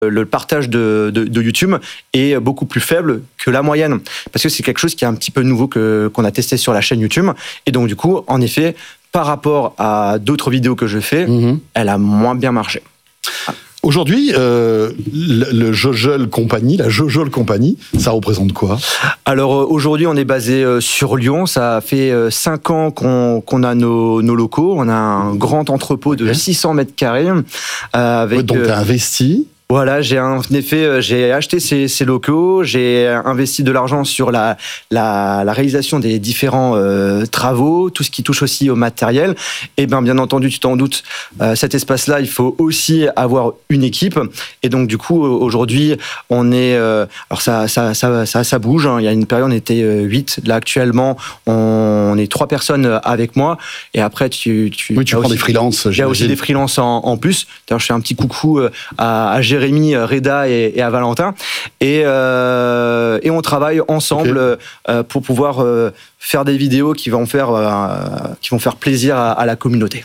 le partage de YouTube est beaucoup plus faible que la moyenne. Parce que c'est quelque chose qui est un petit peu nouveau qu'on a testé sur la chaîne YouTube. Et donc, du coup, en effet, par rapport à d'autres vidéos que je fais, elle a moins bien marché. Aujourd'hui, le Jojol Company, la Jojol Company, ça représente quoi? Alors aujourd'hui, on est basé sur Lyon. Ça fait 5 ans qu'on a nos locaux. On a un grand entrepôt de 600 mètres carrés. Avec, donc, tu as investi. Voilà, j'ai acheté ces locaux, j'ai investi de l'argent sur la réalisation des différents travaux, tout ce qui touche aussi au matériel. Et bien entendu, tu t'en doutes, cet espace-là, il faut aussi avoir une équipe. Et donc du coup, aujourd'hui, on est, alors ça bouge. Hein. Il y a une période, on était 8. Là actuellement, on est 3 personnes avec moi. Et après, tu prends des freelances. Il y a aussi des freelances en plus. D'ailleurs, je fais un petit coucou à Jérémy, Reda et à Valentin, et on travaille ensemble pour pouvoir faire des vidéos qui vont faire plaisir à la communauté.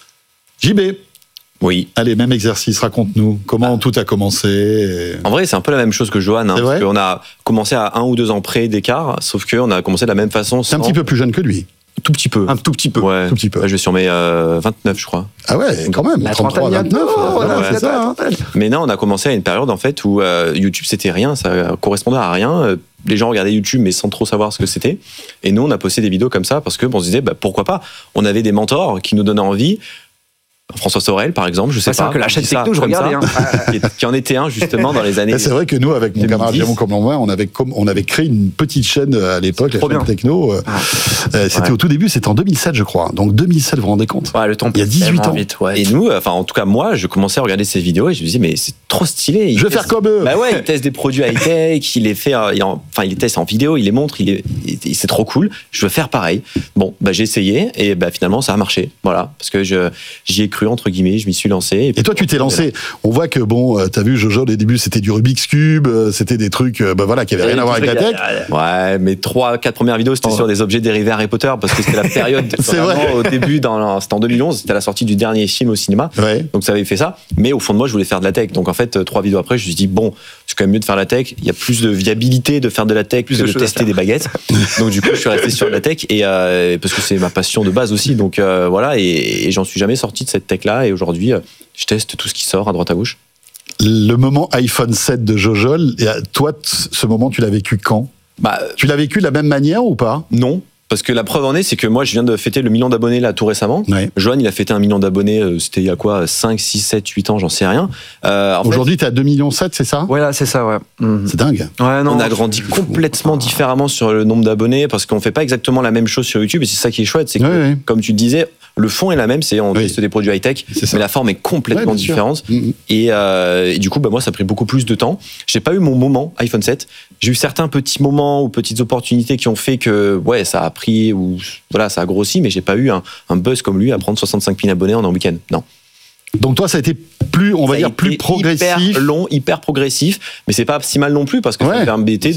JB. Oui. Allez, même exercice, raconte-nous comment tout a commencé. En vrai, c'est un peu la même chose que Johan, parce qu'on a commencé à 1 ou 2 ans près d'écart, sauf qu'on a commencé de la même façon. C'est un petit peu plus jeune que lui. Tout petit peu. Un tout petit peu. Ouais. Tout petit peu. Ouais, je vais sur mes 29, je crois. Ah ouais, quand même. 33, 29. Voilà, c'est ça. Mais non, on a commencé à une période en fait où YouTube c'était rien, ça correspondait à rien. Les gens regardaient YouTube mais sans trop savoir ce que c'était. Et nous, on a posté des vidéos comme ça parce que on se disait pourquoi pas. On avait des mentors qui nous donnaient envie. François Sorel, par exemple, je sais pas. C'est que la chaîne techno, je regardais. Qui en était un, justement, dans les années. C'est vrai que nous, avec mon camarade Jérémy comme moi, on avait créé une petite chaîne à l'époque, la chaîne techno. C'était au tout début, c'était en 2007, je crois. Donc 2007, vous vous rendez compte? Le temps il y a 18 ans. Vite, Et nous, en tout cas, moi, je commençais à regarder ces vidéos et je me disais, mais c'est trop stylé. Je veux faire comme eux. Bah ouais, il teste des produits high-tech, il les fait, il les teste en vidéo, il les montre, c'est trop cool. Je veux faire pareil. Bon, j'ai essayé et finalement, ça a marché. Voilà. Parce que j'y ai cru, entre guillemets, je m'y suis lancé. Et toi, tu t'es lancé. On voit que, t'as vu, Jojo, au début, c'était du Rubik's Cube, c'était des trucs, qui avaient rien à voir avec la tech. Ouais, mes 3-4 premières vidéos, c'était sur des objets dérivés Harry Potter, parce que c'était la période, c'est vrai. Au début, c'était en 2011, c'était la sortie du dernier film au cinéma. Ouais. Donc ça avait fait ça. Mais au fond de moi, je voulais faire de la tech. Donc en fait, 3 vidéos après, je me suis dit, c'est quand même mieux de faire la tech. Il y a plus de viabilité de faire de la tech, plus de tester des baguettes. Donc du coup, je suis resté sur de la tech, et parce que c'est ma passion de base aussi. Donc voilà, et j'en suis jamais sorti de cette tech-là. Et aujourd'hui, je teste tout ce qui sort à droite à gauche. Le moment iPhone 7 de Jojol, toi, ce moment, tu l'as vécu quand? Tu l'as vécu de la même manière ou pas? Non. Parce que la preuve en est, c'est que moi, je viens de fêter le 1 million d'abonnés là tout récemment. Ouais. Johan, il a fêté 1 million d'abonnés, c'était il y a quoi, 5, 6, 7, 8 ans, j'en sais rien. Aujourd'hui, t'es à 2,7 millions, c'est ça? Ouais, là, c'est ça, ouais. C'est dingue. Ouais, non, on a grandi complètement différemment sur le nombre d'abonnés, parce qu'on fait pas exactement la même chose sur YouTube, et c'est ça qui est chouette, c'est que, comme tu disais, le fond est la même, c'est on teste des produits high-tech, mais la forme est complètement différente. Et du coup, moi, ça a pris beaucoup plus de temps. J'ai pas eu mon moment iPhone 7. J'ai eu certains petits moments ou petites opportunités qui ont fait que, ça a pris, ou voilà, ça a grossi, mais j'ai pas eu un buzz comme lui à prendre 65 000 abonnés en un week-end. Non. Donc toi, ça a été plus, on va dire, plus progressif. Hyper long, hyper progressif, mais c'est pas si mal non plus, parce que ça me permettait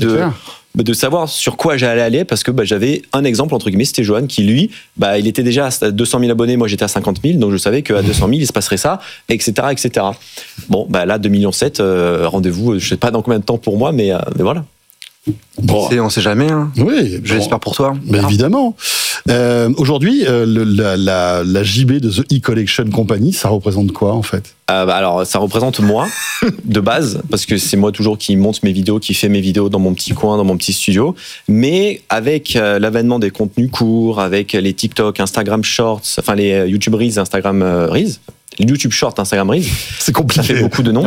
de savoir sur quoi j'allais aller, parce que j'avais un exemple, entre guillemets, c'était Johan, qui lui, il était déjà à 200 000 abonnés, moi j'étais à 50 000, donc je savais qu'à 200 000 il se passerait ça, etc. etc. Bon, là, 2,7 millions, rendez-vous, je sais pas dans combien de temps pour moi, mais voilà. On sait jamais. Hein. Oui, j'espère pour toi. Évidemment. Aujourd'hui, la JB de The E-Collection Company, ça représente quoi en fait? Alors, ça représente moi, de base, parce que c'est moi toujours qui monte mes vidéos, qui fait mes vidéos dans mon petit coin, dans mon petit studio. Mais avec l'avènement des contenus courts, avec les TikTok, Instagram Shorts, enfin les YouTube Reels, Instagram Reels, YouTube Short, Instagram Reels, c'est compliqué. Ça fait beaucoup de noms.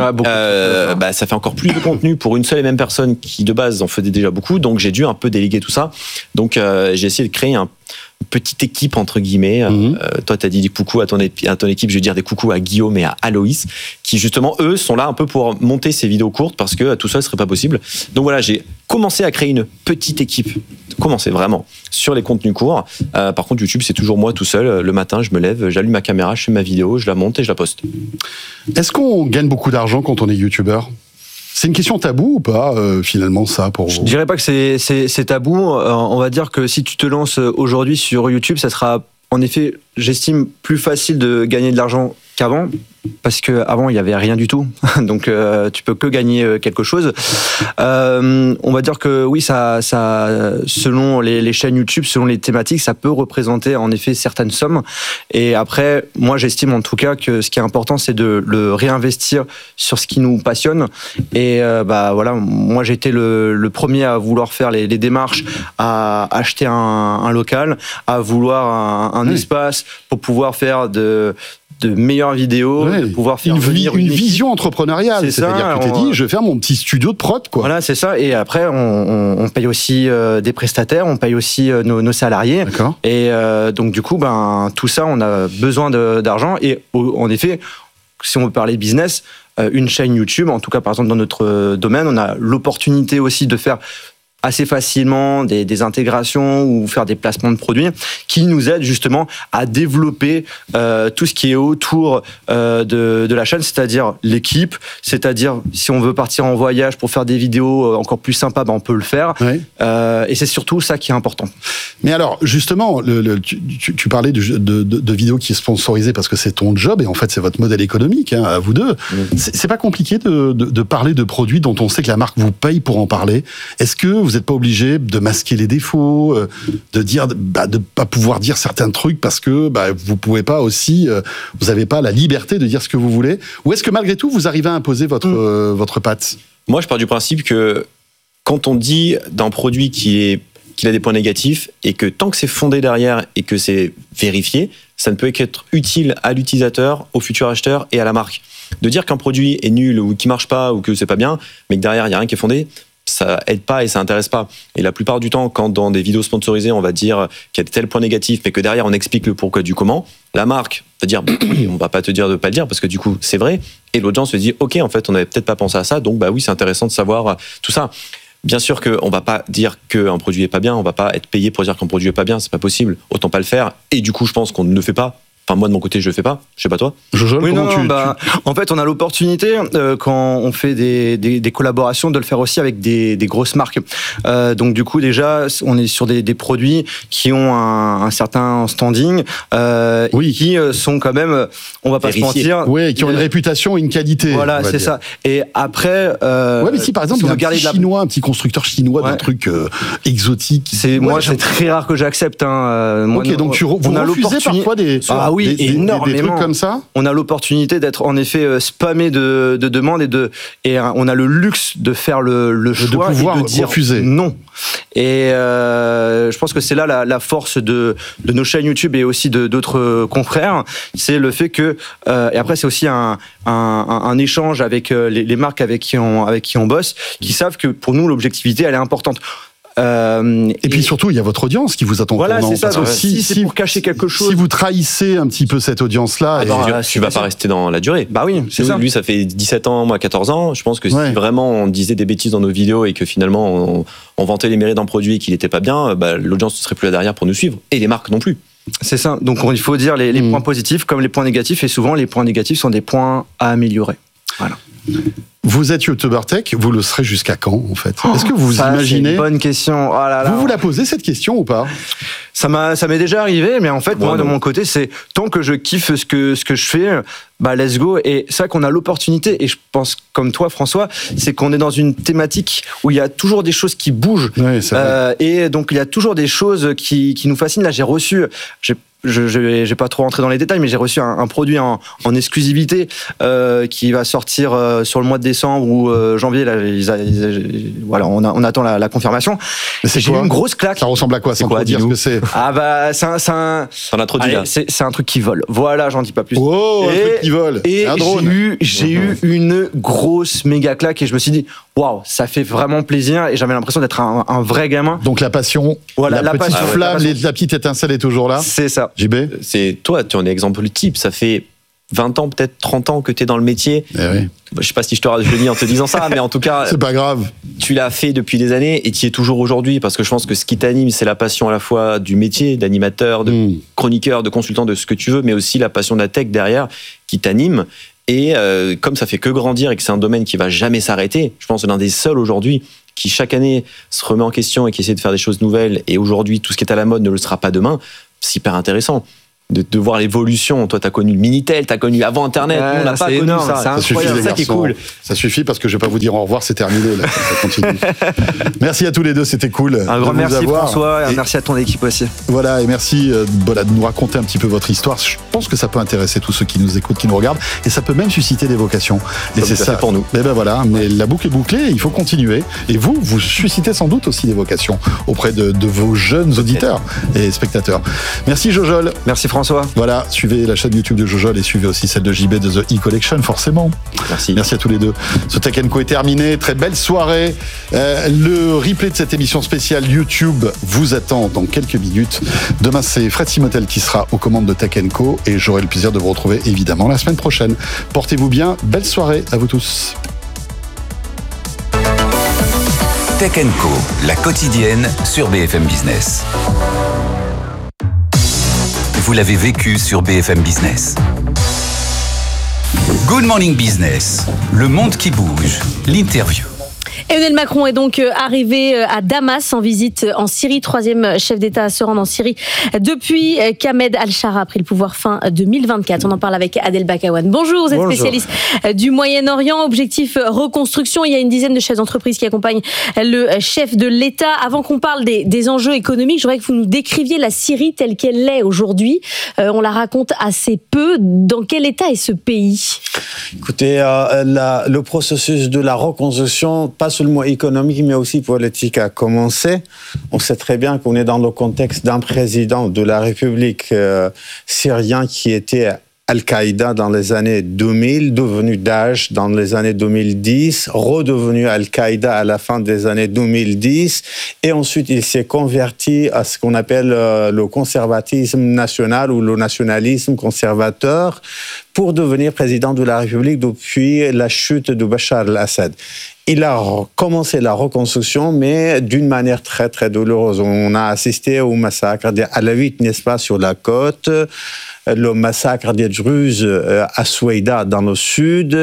Ça fait encore plus de contenu pour une seule et même personne qui de base en faisait déjà beaucoup. Donc j'ai dû un peu déléguer tout ça. Donc j'ai essayé de créer une petite équipe entre guillemets. Toi t'as dit des coucous à ton équipe, je vais dire des coucous à Guillaume et à Aloïs, qui justement eux sont là un peu pour monter ces vidéos courtes, parce que tout seul ce serait pas possible. Donc voilà, j'ai commencé à créer une petite équipe. Commencer vraiment sur les contenus courts. Par contre YouTube c'est toujours moi tout seul. Le matin je me lève, j'allume ma caméra, je fais ma vidéo, je la monte et je la poste. Est-ce qu'on gagne beaucoup d'argent quand on est youtubeur? C'est une question tabou ou pas, finalement, ça, pour vous? Je dirais pas que c'est tabou. On va dire que si tu te lances aujourd'hui sur YouTube, ça sera, en effet, j'estime, plus facile de gagner de l'argent qu'avant. parce que avant il y avait rien du tout, donc tu peux que gagner quelque chose. On va dire que oui, ça selon les chaînes YouTube, selon les thématiques, ça peut représenter en effet certaines sommes. Et après, moi j'estime en tout cas que ce qui est important, c'est de le réinvestir sur ce qui nous passionne. Et voilà, moi j'ai été le premier à vouloir faire les démarches, à acheter un local, à vouloir un espace pour pouvoir faire de meilleures vidéos, de pouvoir faire une vision entrepreneuriale. C'est-à-dire que tu t'es dit, je vais faire mon petit studio de prod, quoi. Voilà, c'est ça. Et après, on paye aussi des prestataires, on paye aussi nos salariés. D'accord. Et donc, du coup, tout ça, on a besoin d'argent. Et en effet, si on veut parler business, une chaîne YouTube, en tout cas, par exemple, dans notre domaine, on a l'opportunité aussi de faire assez facilement des intégrations ou faire des placements de produits qui nous aident justement à développer tout ce qui est autour de la chaîne, c'est-à-dire l'équipe, c'est-à-dire si on veut partir en voyage pour faire des vidéos encore plus sympas, on peut le faire. Oui. Et c'est surtout ça qui est important. Mais alors, justement, tu parlais de vidéos qui est sponsorisée parce que c'est ton job et en fait c'est votre modèle économique, à vous deux. C'est pas compliqué de parler de produits dont on sait que la marque vous paye pour en parler. Est-ce que vous n'êtes pas obligé de masquer les défauts, de pas pouvoir dire certains trucs parce que vous pouvez pas aussi, vous n'avez pas la liberté de dire ce que vous voulez, ou est-ce que malgré tout vous arrivez à imposer votre patte? Moi, je pars du principe que quand on dit d'un produit qu'il a des points négatifs et que tant que c'est fondé derrière et que c'est vérifié, ça ne peut qu'être utile à l'utilisateur, au futur acheteur et à la marque. De dire qu'un produit est nul ou qu'il marche pas ou que c'est pas bien, mais que derrière il y a rien qui est fondé, ça aide pas et ça intéresse pas. Et la plupart du temps, quand dans des vidéos sponsorisées, on va dire qu'il y a tel point négatif, mais que derrière on explique le pourquoi du comment, la marque va dire oui, on va pas te dire de pas le dire parce que du coup c'est vrai. Et l'autre gens se dit ok, en fait on avait peut-être pas pensé à ça, donc oui c'est intéressant de savoir tout ça. Bien sûr qu'on va pas dire qu'un produit est pas bien, on va pas être payé pour dire qu'un produit est pas bien, c'est pas possible. Autant pas le faire. Et du coup je pense qu'on ne le fait pas. Enfin, moi, de mon côté, je le fais pas. Je sais pas toi. Jojo, en fait, on a l'opportunité, quand on fait des collaborations, de le faire aussi avec des grosses marques. Donc, du coup, déjà, on est sur des produits qui ont un certain standing, qui sont quand même, on va pas se mentir. Oui, qui ont une réputation et une qualité. Voilà, c'est ça. Et après. Mais si, par exemple, il y a un petit constructeur chinois d'un truc exotique. Moi, c'est très rare que j'accepte. Ok, donc vous refusez parfois des énormément. Trucs comme ça. On a l'opportunité d'être en effet spammé de demandes et on a le luxe de faire le choix de pouvoir et de dire refuser. Non. Et je pense que c'est là la force de nos chaînes YouTube et aussi d'autres confrères, c'est le fait que et après c'est aussi un échange avec les marques avec qui on bosse, qui savent que pour nous l'objectivité elle est importante. Et puis surtout, il y a votre audience qui vous attend. Voilà, c'est ça. Donc si c'est pour cacher quelque chose, si vous trahissez un petit peu cette audience-là, tu vas pas rester dans la durée. Bah oui, c'est ça. Lui, ça fait 17 ans, moi 14 ans. Je pense que si vraiment on disait des bêtises dans nos vidéos et que finalement on vantait les mérites d'un produit et qu'il n'était pas bien, l'audience ne serait plus là derrière pour nous suivre et les marques non plus. C'est ça. Donc il faut dire les points positifs comme les points négatifs et souvent les points négatifs sont des points à améliorer. Voilà. Vous êtes YouTuber Tech, vous le serez jusqu'à quand en fait? Est-ce que vous imaginez? C'est une bonne question. Oh là là. Vous la posez cette question ou pas? Ça m'est déjà arrivé, mais en fait moi de mon côté c'est tant que je kiffe ce que je fais, let's go. Et c'est vrai qu'on a l'opportunité et je pense comme toi François, c'est qu'on est dans une thématique où il y a toujours des choses qui bougent et donc il y a toujours des choses qui nous fascinent. Là j'ai reçu, je vais pas trop rentrer dans les détails, mais j'ai reçu un produit en exclusivité qui va sortir sur le mois de décembre ou janvier. Là, voilà, on attend la confirmation. J'ai eu une grosse claque. Ça ressemble à quoi? Sans dire ce que c'est. T'en as trop dit là. C'est un truc qui vole. Voilà, j'en dis pas plus. Oh, un truc qui vole. Et un drone. J'ai eu une grosse méga claque et je me suis dit waouh, ça fait vraiment plaisir et j'avais l'impression d'être un vrai gamin. Donc la passion, la petite flamme, la petite étincelle est toujours là. C'est ça. JB, c'est toi, tu en es exemple type. Ça fait 20 ans, peut-être 30 ans que tu es dans le métier. Je sais pas si je te rajeunis en te disant ça, mais en tout cas, c'est pas grave. Tu l'as fait depuis des années et tu y es toujours aujourd'hui parce que je pense que ce qui t'anime, c'est la passion à la fois du métier, d'animateur, de chroniqueur, de consultant, de ce que tu veux, mais aussi la passion de la tech derrière qui t'anime. Et comme ça fait que grandir et que c'est un domaine qui va jamais s'arrêter, je pense que l'un des seuls aujourd'hui qui chaque année se remet en question et qui essaie de faire des choses nouvelles, et aujourd'hui tout ce qui est à la mode ne le sera pas demain, c'est hyper intéressant. de voir l'évolution. Toi, t'as connu le Minitel, t'as connu avant Internet, nous, on n'a pas connu énorme, ça. c'est incroyable, ça qui est cool. Ça suffit parce que je vais pas vous dire au revoir, c'est terminé, là, ça continue. Merci à tous les deux, c'était cool. Un grand merci avoir. François, et merci à ton équipe aussi. Voilà, et merci de nous raconter un petit peu votre histoire. Je pense que ça peut intéresser tous ceux qui nous écoutent, qui nous regardent, et ça peut même susciter des vocations. Et c'est ça pour nous. Et ben voilà, mais la boucle est bouclée, il faut continuer. Et vous suscitez sans doute aussi des vocations auprès de vos jeunes auditeurs et spectateurs. Merci Jojol. Merci François. Voilà, suivez la chaîne YouTube de Jojol et suivez aussi celle de JB de The E-Collection, forcément. Merci à tous les deux. Ce Tech & Co est terminé. Très belle soirée. Le replay de cette émission spéciale YouTube vous attend dans quelques minutes. Demain, c'est Fred Simotel qui sera aux commandes de Tech & Co et j'aurai le plaisir de vous retrouver évidemment la semaine prochaine. Portez-vous bien. Belle soirée à vous tous. Tech & Co, la quotidienne sur BFM Business. Vous l'avez vécu sur BFM Business. Good Morning Business, le monde qui bouge, l'interview. Emmanuel Macron est donc arrivé à Damas en visite en Syrie, 3e chef d'État à se rendre en Syrie depuis qu'Ahmed Al-Shara a pris le pouvoir fin 2024. On en parle avec Adel Bakawan. Bonjour, vous êtes spécialiste du Moyen-Orient. Objectif reconstruction. Il y a une dizaine de chefs d'entreprise qui accompagnent le chef de l'État. Avant qu'on parle des enjeux économiques, je voudrais que vous nous décriviez la Syrie telle qu'elle l'est aujourd'hui. On la raconte assez peu. Dans quel état est ce pays ? Écoutez, le processus de la reconstruction, pas seulement économique, mais aussi politique a commencé. On sait très bien qu'on est dans le contexte d'un président de la République syrienne qui était Al-Qaïda dans les années 2000, devenu Daesh dans les années 2010, redevenu Al-Qaïda à la fin des années 2010, et ensuite il s'est converti à ce qu'on appelle le conservatisme national ou le nationalisme conservateur pour devenir président de la République depuis la chute de Bachar al-Assad. Il a commencé la reconstruction, mais d'une manière très très douloureuse. On a assisté au massacre des Alaouites, n'est-ce pas, sur la côte, le massacre des Druzes à Soueïda dans le sud,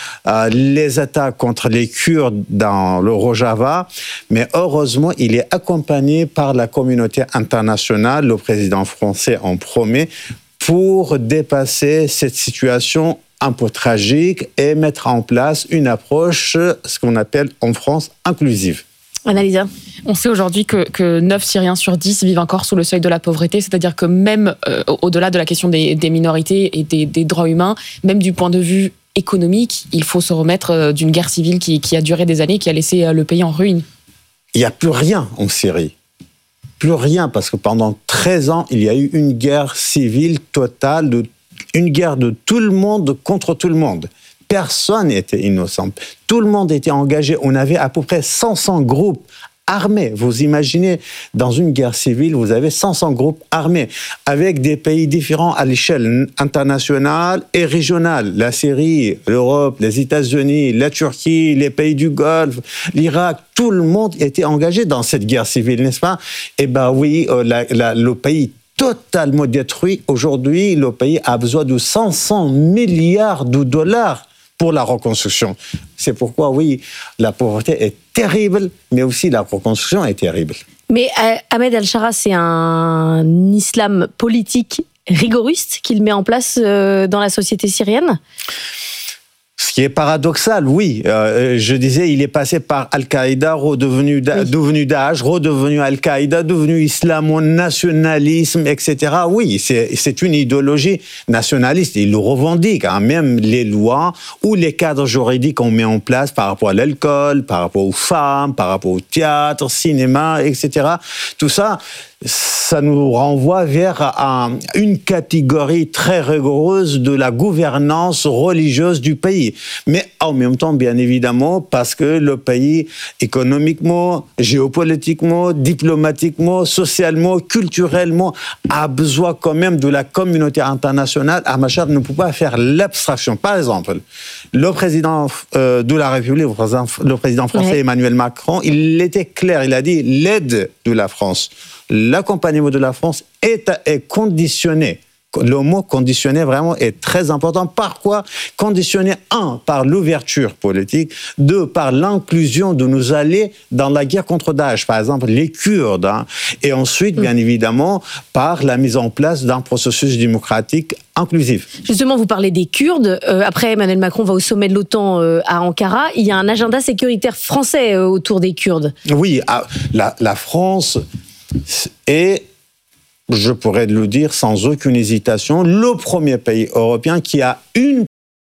les attaques contre les Kurdes dans le Rojava. Mais heureusement, il est accompagné par la communauté internationale, le président français en premier, pour dépasser cette situation un peu tragique et mettre en place une approche, ce qu'on appelle en France, inclusive. Annalisa. On sait aujourd'hui que 9 Syriens sur 10 vivent encore sous le seuil de la pauvreté, c'est-à-dire que même au-delà de la question des minorités et des droits humains, même du point de vue économique, il faut se remettre d'une guerre civile qui a duré des années, qui a laissé le pays en ruine. Il n'y a plus rien en Syrie. Plus rien, parce que pendant 13 ans, il y a eu une guerre civile totale, une guerre de tout le monde contre tout le monde. Personne n'était innocent. Tout le monde était engagé. On avait à peu près 500 groupes armés. Vous imaginez, dans une guerre civile, vous avez 500 groupes armés, avec des pays différents à l'échelle internationale et régionale. La Syrie, l'Europe, les États-Unis, la Turquie, les pays du Golfe, l'Irak, tout le monde était engagé dans cette guerre civile, n'est-ce pas ? Eh bien oui, le pays totalement détruit. Aujourd'hui, le pays a besoin de 500 milliards de dollars pour la reconstruction. C'est pourquoi, oui, la pauvreté est terrible, mais aussi la reconstruction est terrible. Mais Ahmed Al-Shara, c'est un islam politique rigoriste qu'il met en place dans la société syrienne ? Ce qui est paradoxal, oui. Je disais, il est passé par Al-Qaïda, devenu Daesh, redevenu Al-Qaïda, devenu islamo-nationalisme, etc. Oui, c'est une idéologie nationaliste. Il le revendique. Hein. Même les lois ou les cadres juridiques qu'on met en place par rapport à l'alcool, par rapport aux femmes, par rapport au théâtre, cinéma, etc. Tout ça, ça nous renvoie vers une catégorie très rigoureuse de la gouvernance religieuse du pays. Mais en même temps, bien évidemment, parce que le pays, économiquement, géopolitiquement, diplomatiquement, socialement, culturellement, a besoin quand même de la communauté internationale. Al-Machar ne peut pas faire l'abstraction. Par exemple, le président de la République, le président français Emmanuel Macron, il était clair, il a dit l'aide de la France, l'accompagnement de la France est conditionné le mot conditionner vraiment est très important. Par quoi conditionner? 1, par l'ouverture politique. 2, par l'inclusion de nos alliés dans la guerre contre Daesh, par exemple les Kurdes. Et ensuite, bien évidemment, par la mise en place d'un processus démocratique inclusif. Justement, vous parlez des Kurdes. Après, Emmanuel Macron va au sommet de l'OTAN à Ankara. Il y a un agenda sécuritaire français autour des Kurdes. Oui, la France est, je pourrais le dire sans aucune hésitation, le premier pays européen qui a une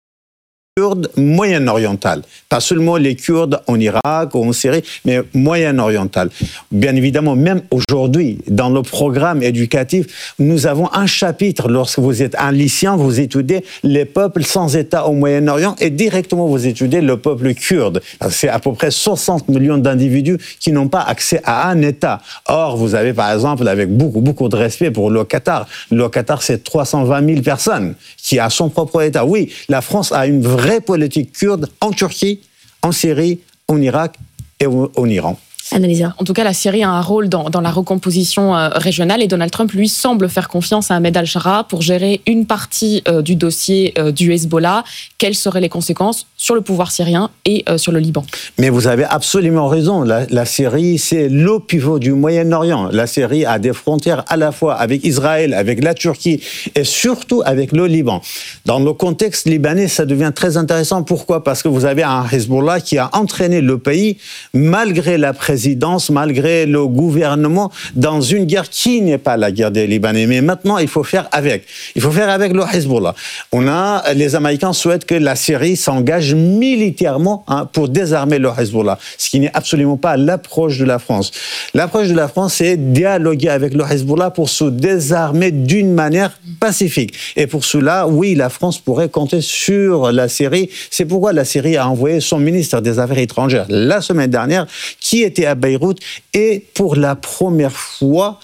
Kurdes moyen-orientale. Pas seulement les Kurdes en Irak ou en Syrie, mais moyen-orientale. Bien évidemment, même aujourd'hui, dans le programme éducatif, nous avons un chapitre. Lorsque vous êtes un lycéen, vous étudiez les peuples sans État au Moyen-Orient et directement vous étudiez le peuple kurde. C'est à peu près 60 millions d'individus qui n'ont pas accès à un État. Or, vous avez par exemple, avec beaucoup de respect pour le Qatar. Le Qatar, c'est 320 000 personnes qui a son propre État. Oui, la France a une vraie politique kurde en Turquie, en Syrie, en Irak et en Iran. Annalisa. En tout cas, la Syrie a un rôle dans la recomposition régionale et Donald Trump, lui, semble faire confiance à Ahmed al-Shara pour gérer une partie du dossier du Hezbollah. Quelles seraient les conséquences sur le pouvoir syrien et sur le Liban? Mais vous avez absolument raison. La Syrie, c'est le pivot du Moyen-Orient. La Syrie a des frontières à la fois avec Israël, avec la Turquie et surtout avec le Liban. Dans le contexte libanais, ça devient très intéressant. Pourquoi? Parce que vous avez un Hezbollah qui a entraîné le pays, malgré la présidence, malgré le gouvernement, dans une guerre qui n'est pas la guerre des Libanais. Mais maintenant, il faut faire avec. Il faut faire avec le Hezbollah. Les Américains souhaitent que la Syrie s'engage militairement pour désarmer le Hezbollah, ce qui n'est absolument pas l'approche de la France. L'approche de la France, c'est dialoguer avec le Hezbollah pour se désarmer d'une manière pacifique. Et pour cela, oui, la France pourrait compter sur la Syrie. C'est pourquoi la Syrie a envoyé son ministre des Affaires étrangères la semaine dernière, qui était à Beyrouth, et pour la première fois,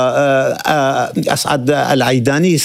Asad al-Aidani,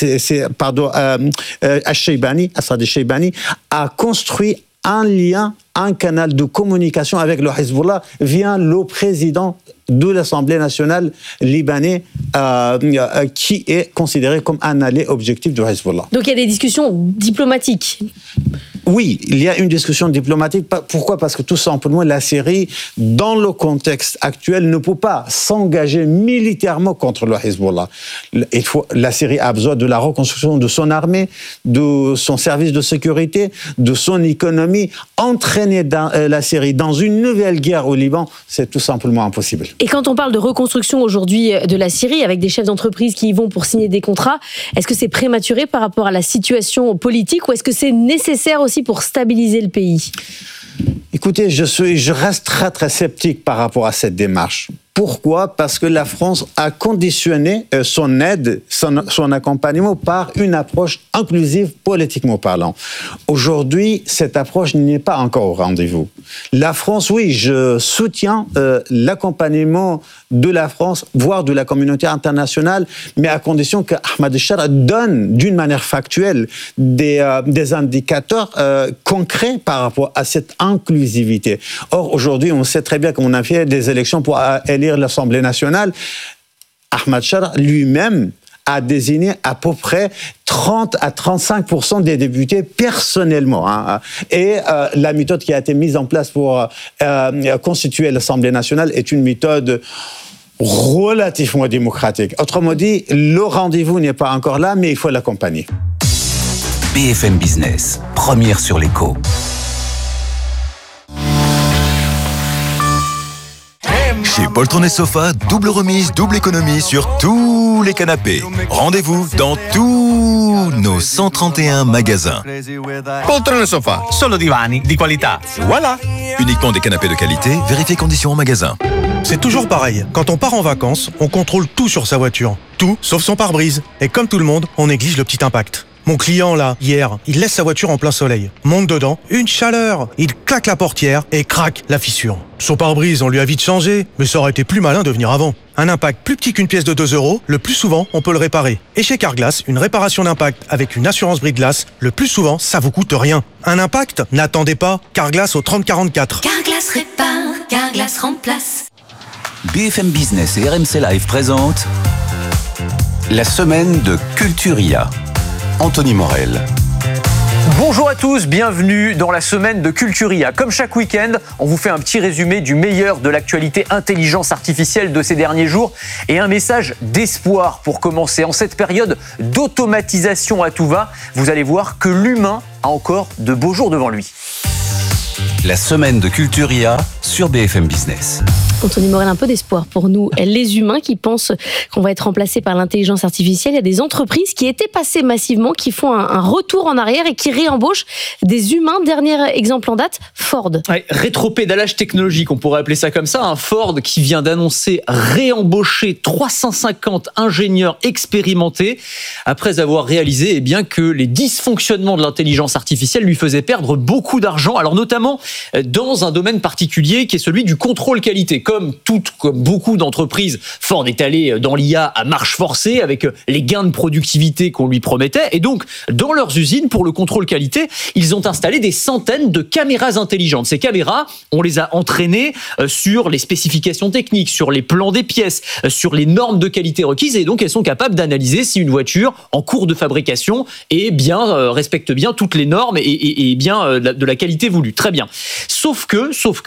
Asad al-Shaybani a construit un lien, un canal de communication avec le Hezbollah via le président de l'Assemblée nationale libanais qui est considéré comme un allié objectif du Hezbollah. Donc il y a des discussions diplomatiques. Oui, il y a une discussion diplomatique. Pourquoi? Parce que tout simplement, la Syrie, dans le contexte actuel, ne peut pas s'engager militairement contre le Hezbollah. La Syrie a besoin de la reconstruction de son armée, de son service de sécurité, de son économie. Entraîner la Syrie dans une nouvelle guerre au Liban, c'est tout simplement impossible. Et quand on parle de reconstruction aujourd'hui de la Syrie, avec des chefs d'entreprise qui y vont pour signer des contrats, est-ce que c'est prématuré par rapport à la situation politique ou est-ce que c'est nécessaire aussi pour stabiliser le pays? Écoutez, je reste très sceptique par rapport à cette démarche. Pourquoi? Parce que la France a conditionné son aide, son accompagnement par une approche inclusive politiquement parlant. Aujourd'hui, cette approche n'est pas encore au rendez-vous. La France, oui, je soutiens l'accompagnement de la France, voire de la communauté internationale, mais à condition que Ahmed al-Shara donne d'une manière factuelle des indicateurs concrets par rapport à cette inclusivité. Or, aujourd'hui, on sait très bien qu'on a fait des élections pour élire l'Assemblée nationale. Ahmed al-Shara lui-même a désigné à peu près 30 à 35% des députés personnellement. Et la méthode qui a été mise en place pour constituer l'Assemblée nationale est une méthode relativement démocratique. Autrement dit, le rendez-vous n'est pas encore là, mais il faut l'accompagner. BFM Business, première sur l'écho. Chez Poltron et Sofa, double remise, double économie sur tous les canapés. Rendez-vous dans tous nos 131 magasins. Poltron e Sofa, solo divani di qualità. Voilà. Uniquement des canapés de qualité, vérifiez conditions en magasin. C'est toujours pareil. Quand on part en vacances, on contrôle tout sur sa voiture. Tout, sauf son pare-brise. Et comme tout le monde, on néglige le petit impact. Mon client, là, hier, il laisse sa voiture en plein soleil. Monte dedans, une chaleur. Il claque la portière et craque la fissure. Son pare-brise, on lui a vite changé, mais ça aurait été plus malin de venir avant. Un impact plus petit qu'une pièce de 2 €, le plus souvent, on peut le réparer. Et chez Carglass, une réparation d'impact avec une assurance brise-glace, le plus souvent, ça vous coûte rien. Un impact? N'attendez pas. Carglass au 3044. Carglass répare, Carglass remplace. BFM Business et RMC Live présentent la semaine de Culturia. Anthony Morel. Bonjour à tous, bienvenue dans la semaine de Culture IA. Comme chaque week-end, on vous fait un petit résumé du meilleur de l'actualité intelligence artificielle de ces derniers jours et un message d'espoir pour commencer. En cette période d'automatisation à tout va, vous allez voir que l'humain a encore de beaux jours devant lui. La semaine de Culture IA sur BFM Business. Anthony Morel, un peu d'espoir pour nous, les humains qui pensent qu'on va être remplacés par l'intelligence artificielle. Il y a des entreprises qui étaient passées massivement, qui font un retour en arrière et qui réembauchent des humains. Dernier exemple en date, Ford. Ouais, rétropédalage technologique, on pourrait appeler ça comme ça. Un Ford qui vient d'annoncer réembaucher 350 ingénieurs expérimentés après avoir réalisé que les dysfonctionnements de l'intelligence artificielle lui faisaient perdre beaucoup d'argent. Alors notamment dans un domaine particulier qui est celui du contrôle qualité. Comme beaucoup d'entreprises, Ford est allé dans l'IA à marche forcée avec les gains de productivité qu'on lui promettait. Et donc, dans leurs usines, pour le contrôle qualité, ils ont installé des centaines de caméras intelligentes. Ces caméras, on les a entraînées sur les spécifications techniques, sur les plans des pièces, sur les normes de qualité requises. Et donc, elles sont capables d'analyser si une voiture en cours de fabrication respecte bien toutes les normes et bien de la qualité voulue. Très bien. Sauf que,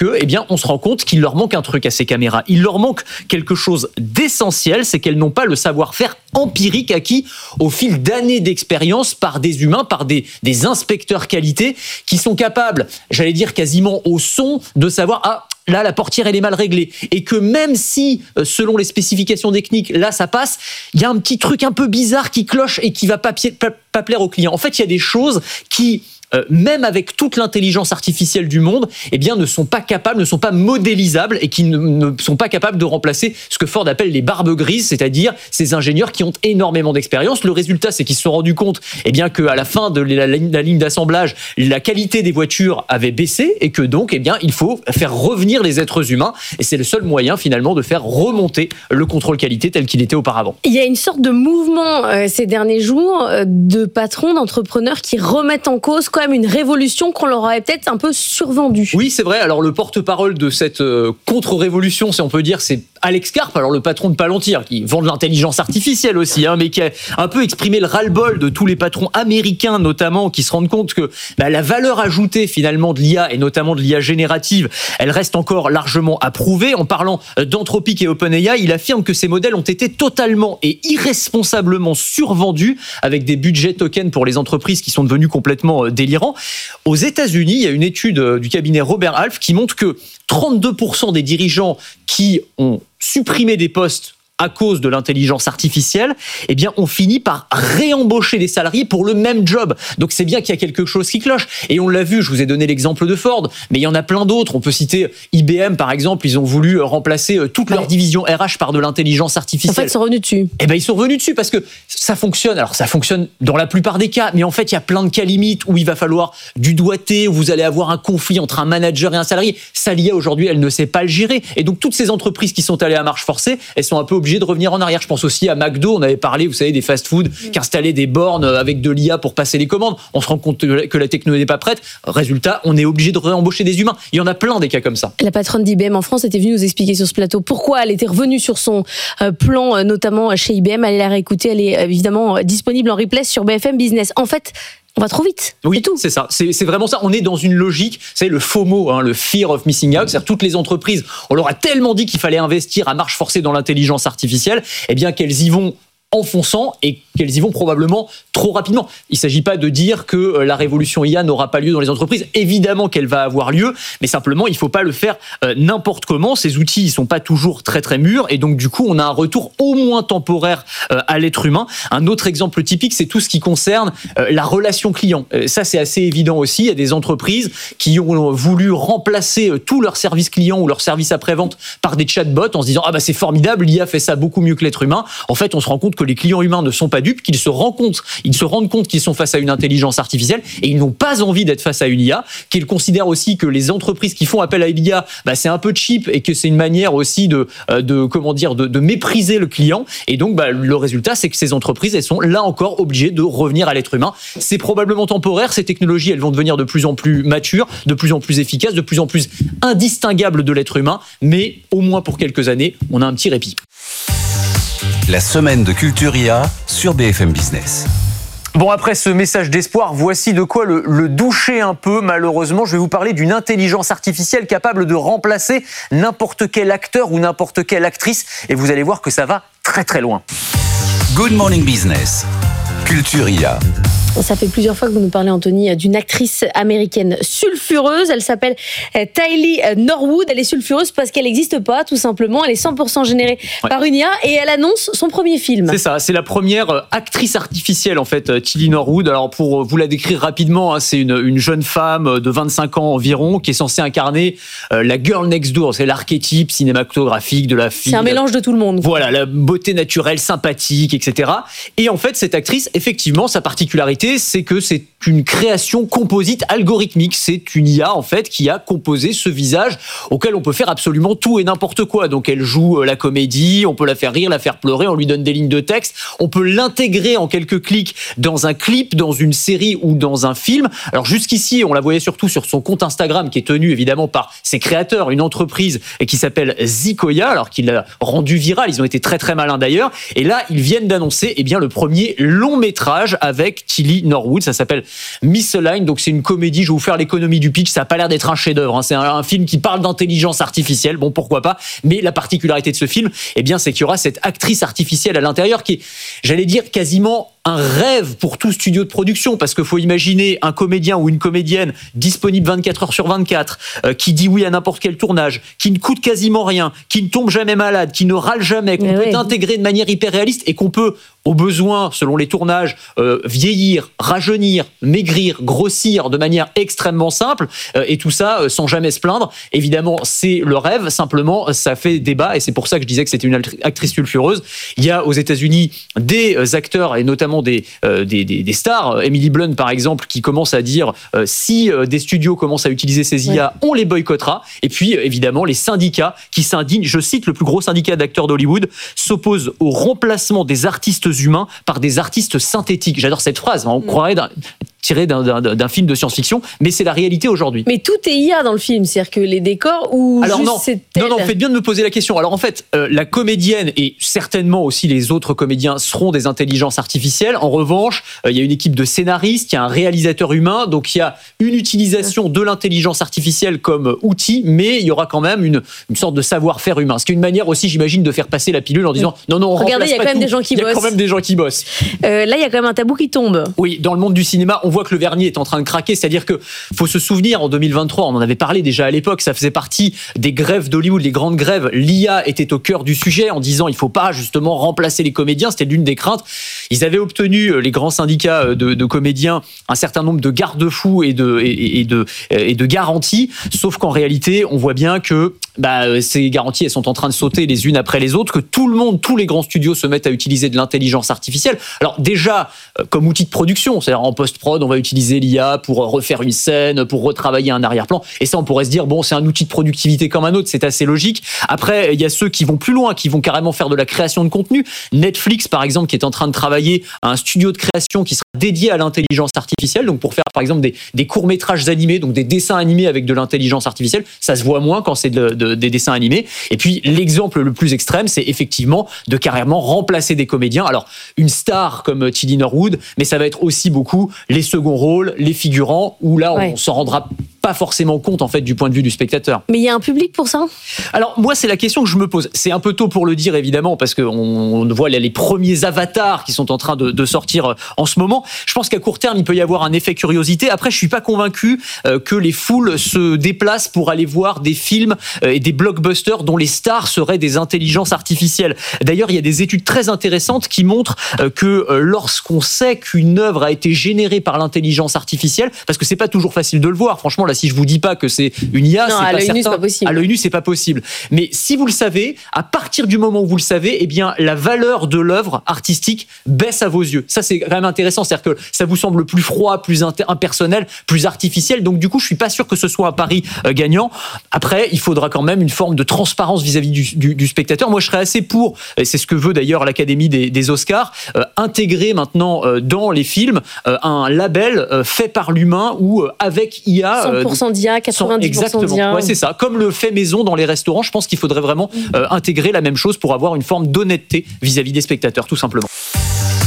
on se rend compte qu'il leur manque un truc à ces caméras. Il leur manque quelque chose d'essentiel, c'est qu'elles n'ont pas le savoir-faire empirique acquis au fil d'années d'expérience par des humains, par des inspecteurs qualité qui sont capables, j'allais dire quasiment au son, de savoir là, la portière, elle est mal réglée. Et que même si, selon les spécifications techniques, là, ça passe, il y a un petit truc un peu bizarre qui cloche et qui va pas plaire au client. En fait, il y a des choses qui, même avec toute l'intelligence artificielle du monde, ne sont pas capables, ne sont pas modélisables et qui ne sont pas capables de remplacer ce que Ford appelle les barbes grises, c'est-à-dire ces ingénieurs qui ont énormément d'expérience. Le résultat, c'est qu'ils se sont rendus compte qu'à la fin de la ligne d'assemblage, la qualité des voitures avait baissé et que donc, il faut faire revenir les êtres humains. Et c'est le seul moyen, finalement, de faire remonter le contrôle qualité tel qu'il était auparavant. Il y a une sorte de mouvement ces derniers jours de patrons, d'entrepreneurs qui remettent en cause quand même une révolution qu'on leur aurait peut-être un peu survendue. Oui, c'est vrai. Alors, le porte-parole de cette contre-révolution, si on peut dire, c'est Alex Karp, alors le patron de Palantir, qui vend de l'intelligence artificielle aussi, mais qui a un peu exprimé le ras-le-bol de tous les patrons américains, notamment, qui se rendent compte que la valeur ajoutée, finalement, de l'IA, et notamment de l'IA générative, elle reste encore largement à prouver. En parlant d'Anthropic et OpenAI, il affirme que ces modèles ont été totalement et irresponsablement survendus, avec des budgets tokens pour les entreprises qui sont devenus complètement délirants. Aux États-Unis, il y a une étude du cabinet Robert Half qui montre que 32% des dirigeants qui ont supprimé des postes à cause de l'intelligence artificielle, on finit par réembaucher des salariés pour le même job. Donc c'est bien qu'il y a quelque chose qui cloche. Et on l'a vu, je vous ai donné l'exemple de Ford, mais il y en a plein d'autres. On peut citer IBM, par exemple. Ils ont voulu remplacer toute leur division RH par de l'intelligence artificielle. En fait, ils sont revenus dessus. Ils sont revenus dessus parce que ça fonctionne. Alors ça fonctionne dans la plupart des cas, mais en fait, il y a plein de cas limites où il va falloir du doigté, où vous allez avoir un conflit entre un manager et un salarié. Ça, l'IA, aujourd'hui, elle ne sait pas le gérer. Et donc, toutes ces entreprises qui sont allées à marche forcée, elles sont un peu obligées de revenir en arrière. Je pense aussi à McDo, on avait parlé, vous savez, des fast-food qui installaient des bornes avec de l'IA pour passer les commandes. On se rend compte que la technologie n'est pas prête. Résultat, on est obligé de réembaucher des humains. Il y en a plein des cas comme ça. La patronne d'IBM en France était venue nous expliquer sur ce plateau pourquoi elle était revenue sur son plan, notamment chez IBM. Allez la réécouter, elle est évidemment disponible en replay sur BFM Business. En fait, on va trop vite. Oui, c'est ça. C'est vraiment ça. On est dans une logique, c'est le FOMO, le Fear of Missing Out. C'est-à-dire toutes les entreprises, on leur a tellement dit qu'il fallait investir à marche forcée dans l'intelligence artificielle, qu'elles y vont en fonçant et qu'elles y vont probablement trop rapidement. Il ne s'agit pas de dire que la révolution IA n'aura pas lieu dans les entreprises. Évidemment qu'elle va avoir lieu, mais simplement, il ne faut pas le faire n'importe comment. Ces outils, ils ne sont pas toujours très, très mûrs. Et donc, du coup, on a un retour au moins temporaire à l'être humain. Un autre exemple typique, c'est tout ce qui concerne la relation client. Ça, c'est assez évident aussi. Il y a des entreprises qui ont voulu remplacer tous leurs services clients ou leurs services après-vente par des chatbots en se disant « Ah bah c'est formidable, l'IA fait ça beaucoup mieux que l'être humain ». En fait, on se rend compte que les clients humains ne sont pas dupes, qu'ils se rendent compte qu'ils sont face à une intelligence artificielle et ils n'ont pas envie d'être face à une IA, qu'ils considèrent aussi que les entreprises qui font appel à l'IA, c'est un peu cheap et que c'est une manière aussi de mépriser le client. Et donc, le résultat, c'est que ces entreprises, elles sont là encore obligées de revenir à l'être humain. C'est probablement temporaire. Ces technologies, elles vont devenir de plus en plus matures, de plus en plus efficaces, de plus en plus indistinguables de l'être humain. Mais au moins pour quelques années, on a un petit répit. La semaine de Culture IA sur BFM Business. Bon, après ce message d'espoir, voici de quoi le doucher un peu, malheureusement. Je vais vous parler d'une intelligence artificielle capable de remplacer n'importe quel acteur ou n'importe quelle actrice. Et vous allez voir que ça va très très loin. Good Morning Business, Culture IA. Ça fait plusieurs fois que vous nous parlez, Anthony, d'une actrice américaine sulfureuse. Elle s'appelle Tylee Norwood. Elle est sulfureuse parce qu'elle n'existe pas, tout simplement. Elle est 100% générée par une IA et elle annonce son premier film. C'est ça, c'est la première actrice artificielle, en fait, Tylee Norwood. Alors, pour vous la décrire rapidement, c'est une jeune femme de 25 ans environ qui est censée incarner la girl next door. C'est l'archétype cinématographique de la fille. C'est un mélange de tout le monde. Voilà, la beauté naturelle, sympathique, etc. Et en fait, cette actrice, effectivement, sa particularité, c'est que c'est une création composite algorithmique. C'est une IA, en fait, qui a composé ce visage auquel on peut faire absolument tout et n'importe quoi. Donc, elle joue la comédie, on peut la faire rire, la faire pleurer, on lui donne des lignes de texte, on peut l'intégrer en quelques clics dans un clip, dans une série ou dans un film. Alors, jusqu'ici, on la voyait surtout sur son compte Instagram, qui est tenu évidemment par ses créateurs, une entreprise qui s'appelle Zikoya, alors qu'il l'a rendu viral. Ils ont été très très malins d'ailleurs. Et là, ils viennent d'annoncer le premier long métrage avec Tylee Norwood. Ça s'appelle Misaligned. Donc c'est une comédie. Je vais vous faire l'économie du pitch. Ça n'a pas l'air d'être un chef-d'œuvre. C'est un film qui parle d'intelligence artificielle. Bon, pourquoi pas. Mais la particularité de ce film, c'est qu'il y aura cette actrice artificielle à l'intérieur qui est, j'allais dire, quasiment un rêve pour tout studio de production, parce qu'il faut imaginer un comédien ou une comédienne disponible 24 heures sur 24, qui dit oui à n'importe quel tournage, qui ne coûte quasiment rien, qui ne tombe jamais malade, qui ne râle jamais, qu'on peut intégrer de manière hyper réaliste et qu'on peut, au besoin, selon les tournages, vieillir, rajeunir, maigrir, grossir de manière extrêmement simple, et tout ça sans jamais se plaindre. Évidemment, c'est le rêve, simplement, ça fait débat, et c'est pour ça que je disais que c'était une actrice sulfureuse. Il y a aux États-Unis des acteurs, et notamment des stars, Emily Blunt par exemple, qui commence à dire si des studios commencent à utiliser ces IA, on les boycottera. Et puis évidemment les syndicats qui s'indignent, je cite, le plus gros syndicat d'acteurs d'Hollywood s'oppose au remplacement des artistes humains par des artistes synthétiques. J'adore cette phrase, on croirait tiré d'un film de science-fiction, mais c'est la réalité aujourd'hui. Mais tout est IA dans le film, c'est-à-dire que les décors ou alors juste non, c'est elle. non, faites bien de me poser la question. Alors en fait, la comédienne et certainement aussi les autres comédiens seront des intelligences artificielles. En revanche, il y a une équipe de scénaristes, il y a un réalisateur humain, donc il y a une utilisation de l'intelligence artificielle comme outil, mais il y aura quand même une sorte de savoir-faire humain. Ce qui est une manière aussi, j'imagine, de faire passer la pilule en disant non, on regardez, il y a quand même des gens qui bossent. Il y a quand même des gens qui bossent. Là, il y a quand même un tabou qui tombe. Oui, dans le monde du cinéma, on voit que le vernis est en train de craquer, c'est-à-dire que faut se souvenir, en 2023, on en avait parlé déjà à l'époque, ça faisait partie des grèves d'Hollywood, les grandes grèves, l'IA était au cœur du sujet en disant il faut pas justement remplacer les comédiens, c'était l'une des craintes. Ils avaient obtenu, les grands syndicats de comédiens, un certain nombre de garde-fous et de garanties, sauf qu'en réalité, on voit bien que ces garanties, elles sont en train de sauter les unes après les autres, que tout le monde, tous les grands studios se mettent à utiliser de l'intelligence artificielle. Alors déjà, comme outil de production, c'est-à-dire en post-prod, on va utiliser l'IA pour refaire une scène, pour retravailler un arrière-plan. Et ça, on pourrait se dire, bon, c'est un outil de productivité comme un autre, c'est assez logique. Après, il y a ceux qui vont plus loin, qui vont carrément faire de la création de contenu. Netflix, par exemple, qui est en train de travailler à un studio de création qui sera dédié à l'intelligence artificielle, donc pour faire, par exemple, des courts-métrages animés, donc des dessins animés avec de l'intelligence artificielle. Ça se voit moins quand c'est des dessins animés. Et puis, l'exemple le plus extrême, c'est effectivement de carrément remplacer des comédiens. Alors, une star comme Tylee Norwood, mais ça va être aussi beaucoup les seconds rôles, les figurants, où là, on s'en rendra pas forcément compte, en fait, du point de vue du spectateur. Mais il y a un public pour ça ? Alors, moi, c'est la question que je me pose. C'est un peu tôt pour le dire, évidemment, parce qu'on voit les premiers avatars qui sont en train de sortir en ce moment. Je pense qu'à court terme, il peut y avoir un effet curiosité. Après, je suis pas convaincu que les foules se déplacent pour aller voir des films et des blockbusters dont les stars seraient des intelligences artificielles. D'ailleurs, il y a des études très intéressantes qui montrent que lorsqu'on sait qu'une œuvre a été générée par l'intelligence artificielle, parce que c'est pas toujours facile de le voir, franchement, là, si je vous dis pas que c'est une IA, non, c'est pas certain. C'est pas possible. À l'œil nu, c'est pas possible. Mais si vous le savez, à partir du moment où vous le savez, eh bien, la valeur de l'œuvre artistique baisse à vos yeux. Ça, c'est quand même intéressant. C'est-à-dire que ça vous semble plus froid, plus impersonnel, plus artificiel. Donc, du coup, je suis pas sûr que ce soit un pari gagnant. Après, il faudra quand même une forme de transparence vis-à-vis du spectateur. Moi, je serais assez pour, et c'est ce que veut d'ailleurs l'Académie des Oscars, intégrer maintenant dans les films un label fait par l'humain ou avec IA. 100% d'IA, 90% exactement. d'IA. Ouais, c'est ça. Comme le fait maison dans les restaurants, je pense qu'il faudrait vraiment intégrer la même chose pour avoir une forme d'honnêteté vis-à-vis des spectateurs, tout simplement.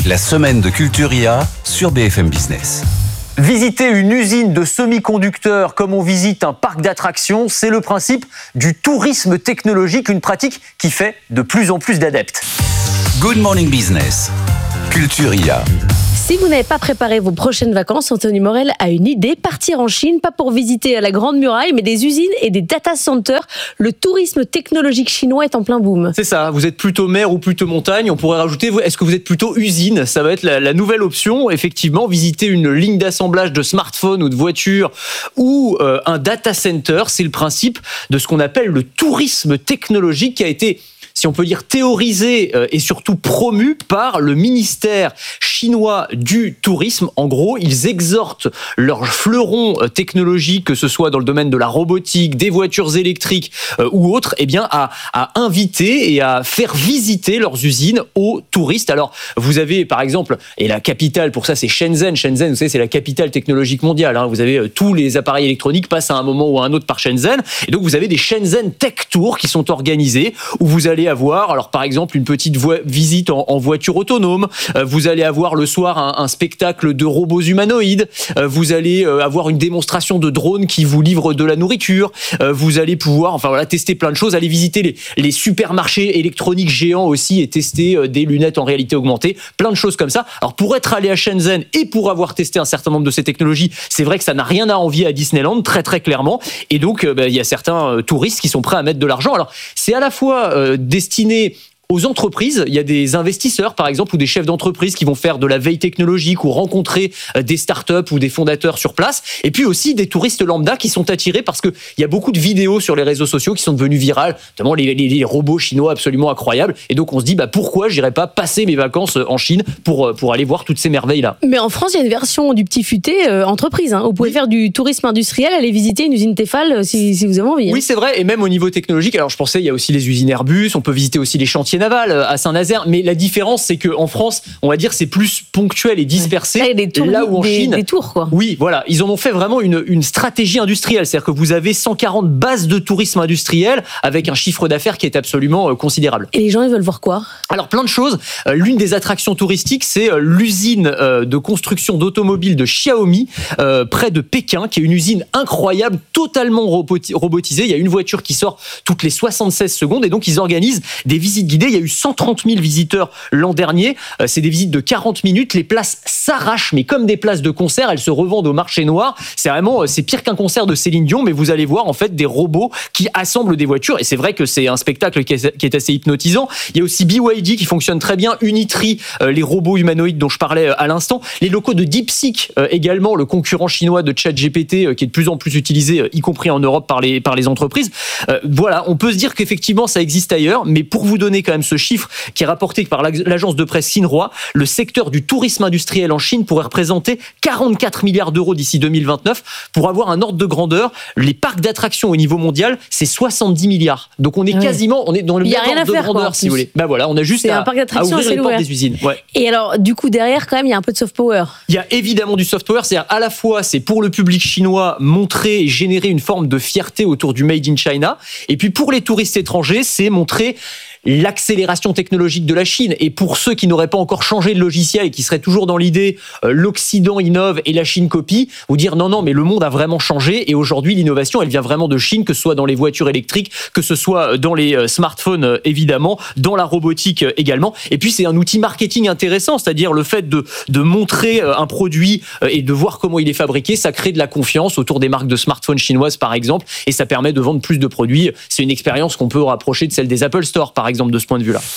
La semaine de Culture IA sur BFM Business. Visiter une usine de semi-conducteurs comme on visite un parc d'attractions, c'est le principe du tourisme technologique, une pratique qui fait de plus en plus d'adeptes. Good Morning Business, Culture IA. Si vous n'avez pas préparé vos prochaines vacances, Anthony Morel a une idée, partir en Chine, pas pour visiter la Grande Muraille, mais des usines et des data centers. Le tourisme technologique chinois est en plein boom. C'est ça, vous êtes plutôt mer ou plutôt montagne, on pourrait rajouter, est-ce que vous êtes plutôt usine? Ça va être la nouvelle option, effectivement, visiter une ligne d'assemblage de smartphones ou de voitures ou un data center, c'est le principe de ce qu'on appelle le tourisme technologique qui a été, si on peut dire, théorisé et surtout promu par le ministère chinois du tourisme. En gros, ils exhortent leurs fleurons technologiques, que ce soit dans le domaine de la robotique, des voitures électriques ou autres, eh bien, à inviter et à faire visiter leurs usines aux touristes. Alors, vous avez, par exemple, et la capitale pour ça, c'est Shenzhen. Shenzhen, vous savez, c'est la capitale technologique mondiale. Vous avez tous les appareils électroniques passent à un moment ou à un autre par Shenzhen. Et donc, vous avez des Shenzhen Tech Tours qui sont organisés où vous allez avoir, alors par exemple, une petite visite en voiture autonome. Vous allez avoir le soir un spectacle de robots humanoïdes. Vous allez avoir une démonstration de drones qui vous livrent de la nourriture. Vous allez pouvoir, tester plein de choses. Aller visiter les supermarchés électroniques géants aussi et tester des lunettes en réalité augmentée. Plein de choses comme ça. Alors pour être allé à Shenzhen et pour avoir testé un certain nombre de ces technologies, c'est vrai que ça n'a rien à envier à Disneyland, très très clairement. Et donc il y a certains touristes qui sont prêts à mettre de l'argent. Alors c'est à la fois destiné aux entreprises, il y a des investisseurs par exemple ou des chefs d'entreprise qui vont faire de la veille technologique ou rencontrer des startups ou des fondateurs sur place, et puis aussi des touristes lambda qui sont attirés parce que il y a beaucoup de vidéos sur les réseaux sociaux qui sont devenues virales, notamment les robots chinois absolument incroyables, et donc on se dit pourquoi j'irais pas passer mes vacances en Chine pour aller voir toutes ces merveilles là. Mais en France il y a une version du petit futé entreprise, vous pouvez faire du tourisme industriel, aller visiter une usine Tefal si vous avez envie. Oui c'est vrai, et même au niveau technologique, alors je pensais il y a aussi les usines Airbus, on peut visiter aussi les chantiers navals à Saint-Nazaire, mais la différence c'est qu'en France on va dire c'est plus ponctuel et dispersé, là où en Chine des tours quoi. Oui voilà, ils en ont fait vraiment une stratégie industrielle, c'est-à-dire que vous avez 140 bases de tourisme industriel avec un chiffre d'affaires qui est absolument considérable. Et les gens ils veulent voir quoi? Alors plein de choses, l'une des attractions touristiques c'est l'usine de construction d'automobiles de Xiaomi près de Pékin, qui est une usine incroyable, totalement robotisée. Il y a une voiture qui sort toutes les 76 secondes et donc ils organisent des visites guidées. Il y a eu 130 000 visiteurs l'an dernier. C'est des visites de 40 minutes. Les places s'arrachent, mais comme des places de concert. Elles se revendent au marché noir. C'est pire qu'un concert de Céline Dion, mais vous allez voir en fait des robots qui assemblent des voitures. Et c'est vrai que c'est un spectacle qui est assez hypnotisant. Il y a aussi BYD qui fonctionne très bien. Unitri, les robots humanoïdes dont je parlais à l'instant. Les locaux de DeepSeek également, le concurrent chinois de ChatGPT qui est de plus en plus utilisé, y compris en Europe par les entreprises. Voilà, on peut se dire qu'effectivement ça existe ailleurs, mais pour vous donner quand même ce chiffre qui est rapporté par l'agence de presse Xinhua, le secteur du tourisme industriel en Chine pourrait représenter 44 milliards d'euros d'ici 2029. Pour avoir un ordre de grandeur, les parcs d'attractions au niveau mondial, c'est 70 milliards. Donc on est quasiment, on est dans le même ordre de grandeur, si vous voulez. Voilà, on a juste à ouvrir les portes des usines. Ouais. Et alors, du coup, derrière, quand même, il y a un peu de soft power. Il y a évidemment du soft power, c'est-à-dire à la fois, c'est pour le public chinois montrer et générer une forme de fierté autour du Made in China, et puis pour les touristes étrangers, c'est montrer l'accélération technologique de la Chine. Et pour ceux qui n'auraient pas encore changé de logiciel et qui seraient toujours dans l'idée l'Occident innove et la Chine copie, vous dire non, mais le monde a vraiment changé et aujourd'hui l'innovation elle vient vraiment de Chine, que ce soit dans les voitures électriques, que ce soit dans les smartphones évidemment, dans la robotique également. Et puis c'est un outil marketing intéressant, c'est-à-dire le fait de montrer un produit et de voir comment il est fabriqué, ça crée de la confiance autour des marques de smartphones chinoises par exemple, et ça permet de vendre plus de produits. C'est une expérience qu'on peut rapprocher de celle des Apple Store par exemple de ce point de vue-là.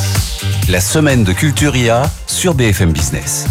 La semaine de Culture IA sur BFM Business.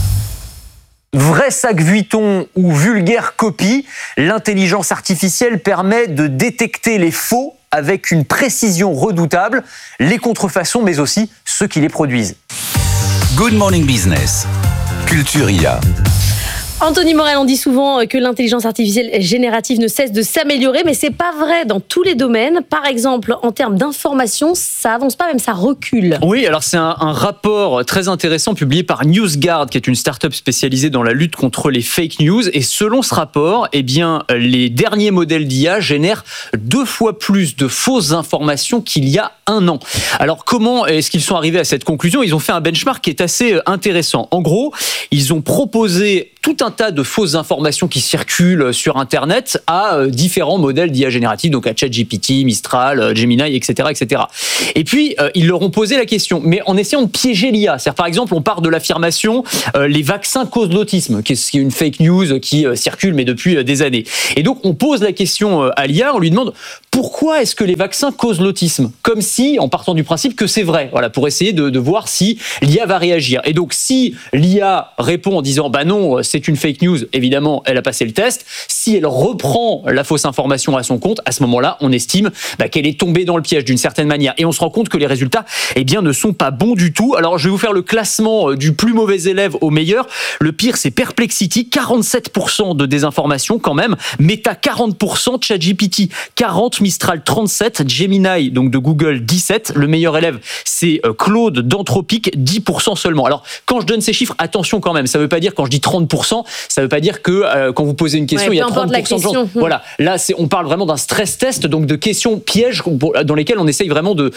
Vrai sac Vuitton ou vulgaire copie, l'intelligence artificielle permet de détecter les faux avec une précision redoutable, les contrefaçons mais aussi ceux qui les produisent. Good Morning Business, Culture IA. Anthony Morel, on dit souvent que l'intelligence artificielle générative ne cesse de s'améliorer, mais c'est pas vrai dans tous les domaines. Par exemple, en termes d'information, ça avance pas, même ça recule. Oui, alors c'est un rapport très intéressant publié par NewsGuard, qui est une start-up spécialisée dans la lutte contre les fake news. Et selon ce rapport, eh bien, les derniers modèles d'IA génèrent 2 fois plus de fausses informations qu'il y a un an. Alors comment est-ce qu'ils sont arrivés à cette conclusion ? Ils ont fait un benchmark qui est assez intéressant. En gros, ils ont proposé tout un tas de fausses informations qui circulent sur Internet à différents modèles d'IA générative, donc à ChatGPT, Mistral, Gemini, etc., etc. Et puis, ils leur ont posé la question, mais en essayant de piéger l'IA. C'est-à-dire, par exemple, on part de l'affirmation les vaccins causent l'autisme, qui est une fake news qui circule, mais depuis des années. Et donc, on pose la question à l'IA, on lui demande pourquoi est-ce que les vaccins causent l'autisme ? Comme si, en partant du principe que c'est vrai, voilà, pour essayer de voir si l'IA va réagir. Et donc, si l'IA répond en disant, bah non, c'est une fake news, évidemment, elle a passé le test. Si elle reprend la fausse information à son compte, à ce moment-là, on estime qu'elle est tombée dans le piège d'une certaine manière. Et on se rend compte que les résultats, eh bien, ne sont pas bons du tout. Alors, je vais vous faire le classement du plus mauvais élève au meilleur. Le pire, c'est Perplexity, 47% de désinformation quand même. Meta, 40%, ChatGPT, 40%, Mistral, 37%, Gemini, donc de Google, 17%. Le meilleur élève, c'est Claude d'Anthropic, 10% seulement. Alors, quand je donne ces chiffres, attention quand même. Ça ne veut pas dire, quand je dis 30%, ça ne veut pas dire que quand vous posez une question, il y a 30% de gens. Voilà. Là, on parle vraiment d'un stress test, donc de questions pièges dans lesquelles on essaye vraiment de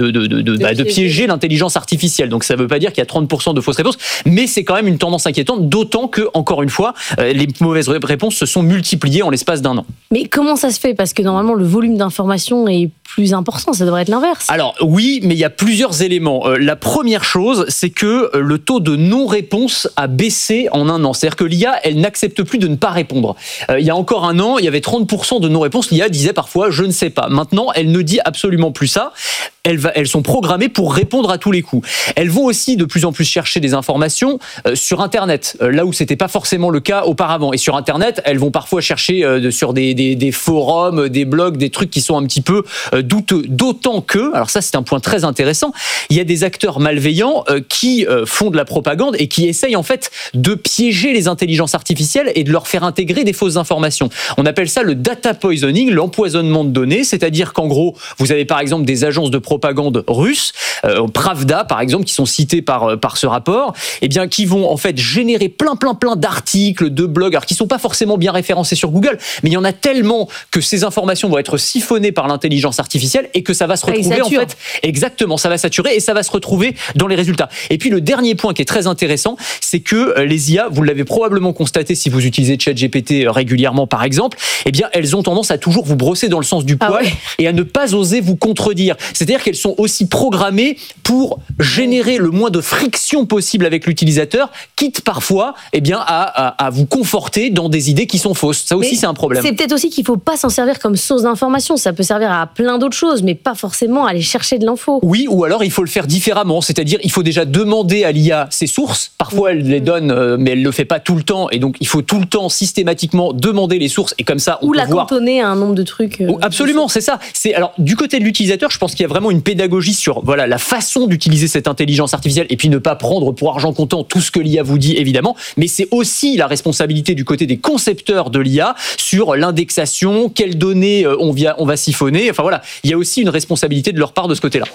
piéger l'intelligence artificielle. Donc, ça ne veut pas dire qu'il y a 30% de fausses réponses, mais c'est quand même une tendance inquiétante, d'autant que, encore une fois, les mauvaises réponses se sont multipliées en l'espace d'un an. Mais comment ça se fait ? Parce que normalement, le volume d'informations est plus important, ça devrait être l'inverse. Alors oui, mais il y a plusieurs éléments. La première chose, c'est que le taux de non-réponse a baissé en un an. C'est-à-dire que l'IA, elle n'accepte plus de ne pas répondre. Il y a encore un an, il y avait 30% de non-réponse. L'IA disait parfois « je ne sais pas ». Maintenant, elle ne dit absolument plus ça. Elles sont programmées pour répondre à tous les coups. Elles vont aussi de plus en plus chercher des informations sur Internet, là où c'était pas forcément le cas auparavant. Et sur Internet, elles vont parfois chercher sur des forums, des blogs, des trucs qui sont un petit peu douteux. D'autant que, alors ça c'est un point très intéressant, il y a des acteurs malveillants qui font de la propagande et qui essayent en fait de piéger les intelligences artificielles et de leur faire intégrer des fausses informations. On appelle ça le data poisoning, l'empoisonnement de données, c'est-à-dire qu'en gros, vous avez par exemple des agences de propagande russe, Pravda par exemple, qui sont cités par ce rapport, eh bien qui vont en fait générer plein d'articles, de blogs, alors qui sont pas forcément bien référencés sur Google, mais il y en a tellement que ces informations vont être siphonnées par l'intelligence artificielle et que ça va se retrouver en fait, exactement, ça va saturer et ça va se retrouver dans les résultats. Et puis le dernier point qui est très intéressant, c'est que les IA, vous l'avez probablement constaté si vous utilisez ChatGPT régulièrement par exemple, eh bien elles ont tendance à toujours vous brosser dans le sens du poil et à ne pas oser vous contredire. C'est-à-dire qu'elles sont aussi programmées pour générer le moins de friction possible avec l'utilisateur, quitte parfois eh bien, à vous conforter dans des idées qui sont fausses. Ça aussi, c'est un problème. C'est peut-être aussi qu'il ne faut pas s'en servir comme source d'information. Ça peut servir à plein d'autres choses, mais pas forcément aller chercher de l'info. Oui, ou alors il faut le faire différemment. C'est-à-dire, il faut déjà demander à l'IA ses sources. Parfois, elle les donne, mais elle ne le fait pas tout le temps. Et donc, il faut tout le temps, systématiquement, demander les sources. Et comme ça, on peut voir... Ou la cantonner à un nombre de trucs. Absolument, c'est ça. Alors, du côté de l'utilisateur, je pense qu'il y a vraiment une pédagogie sur la façon d'utiliser cette intelligence artificielle et puis ne pas prendre pour argent comptant tout ce que l'IA vous dit, évidemment. Mais c'est aussi la responsabilité du côté des concepteurs de l'IA sur l'indexation, quelles données on va siphonner. Enfin voilà, il y a aussi une responsabilité de leur part de ce côté-là.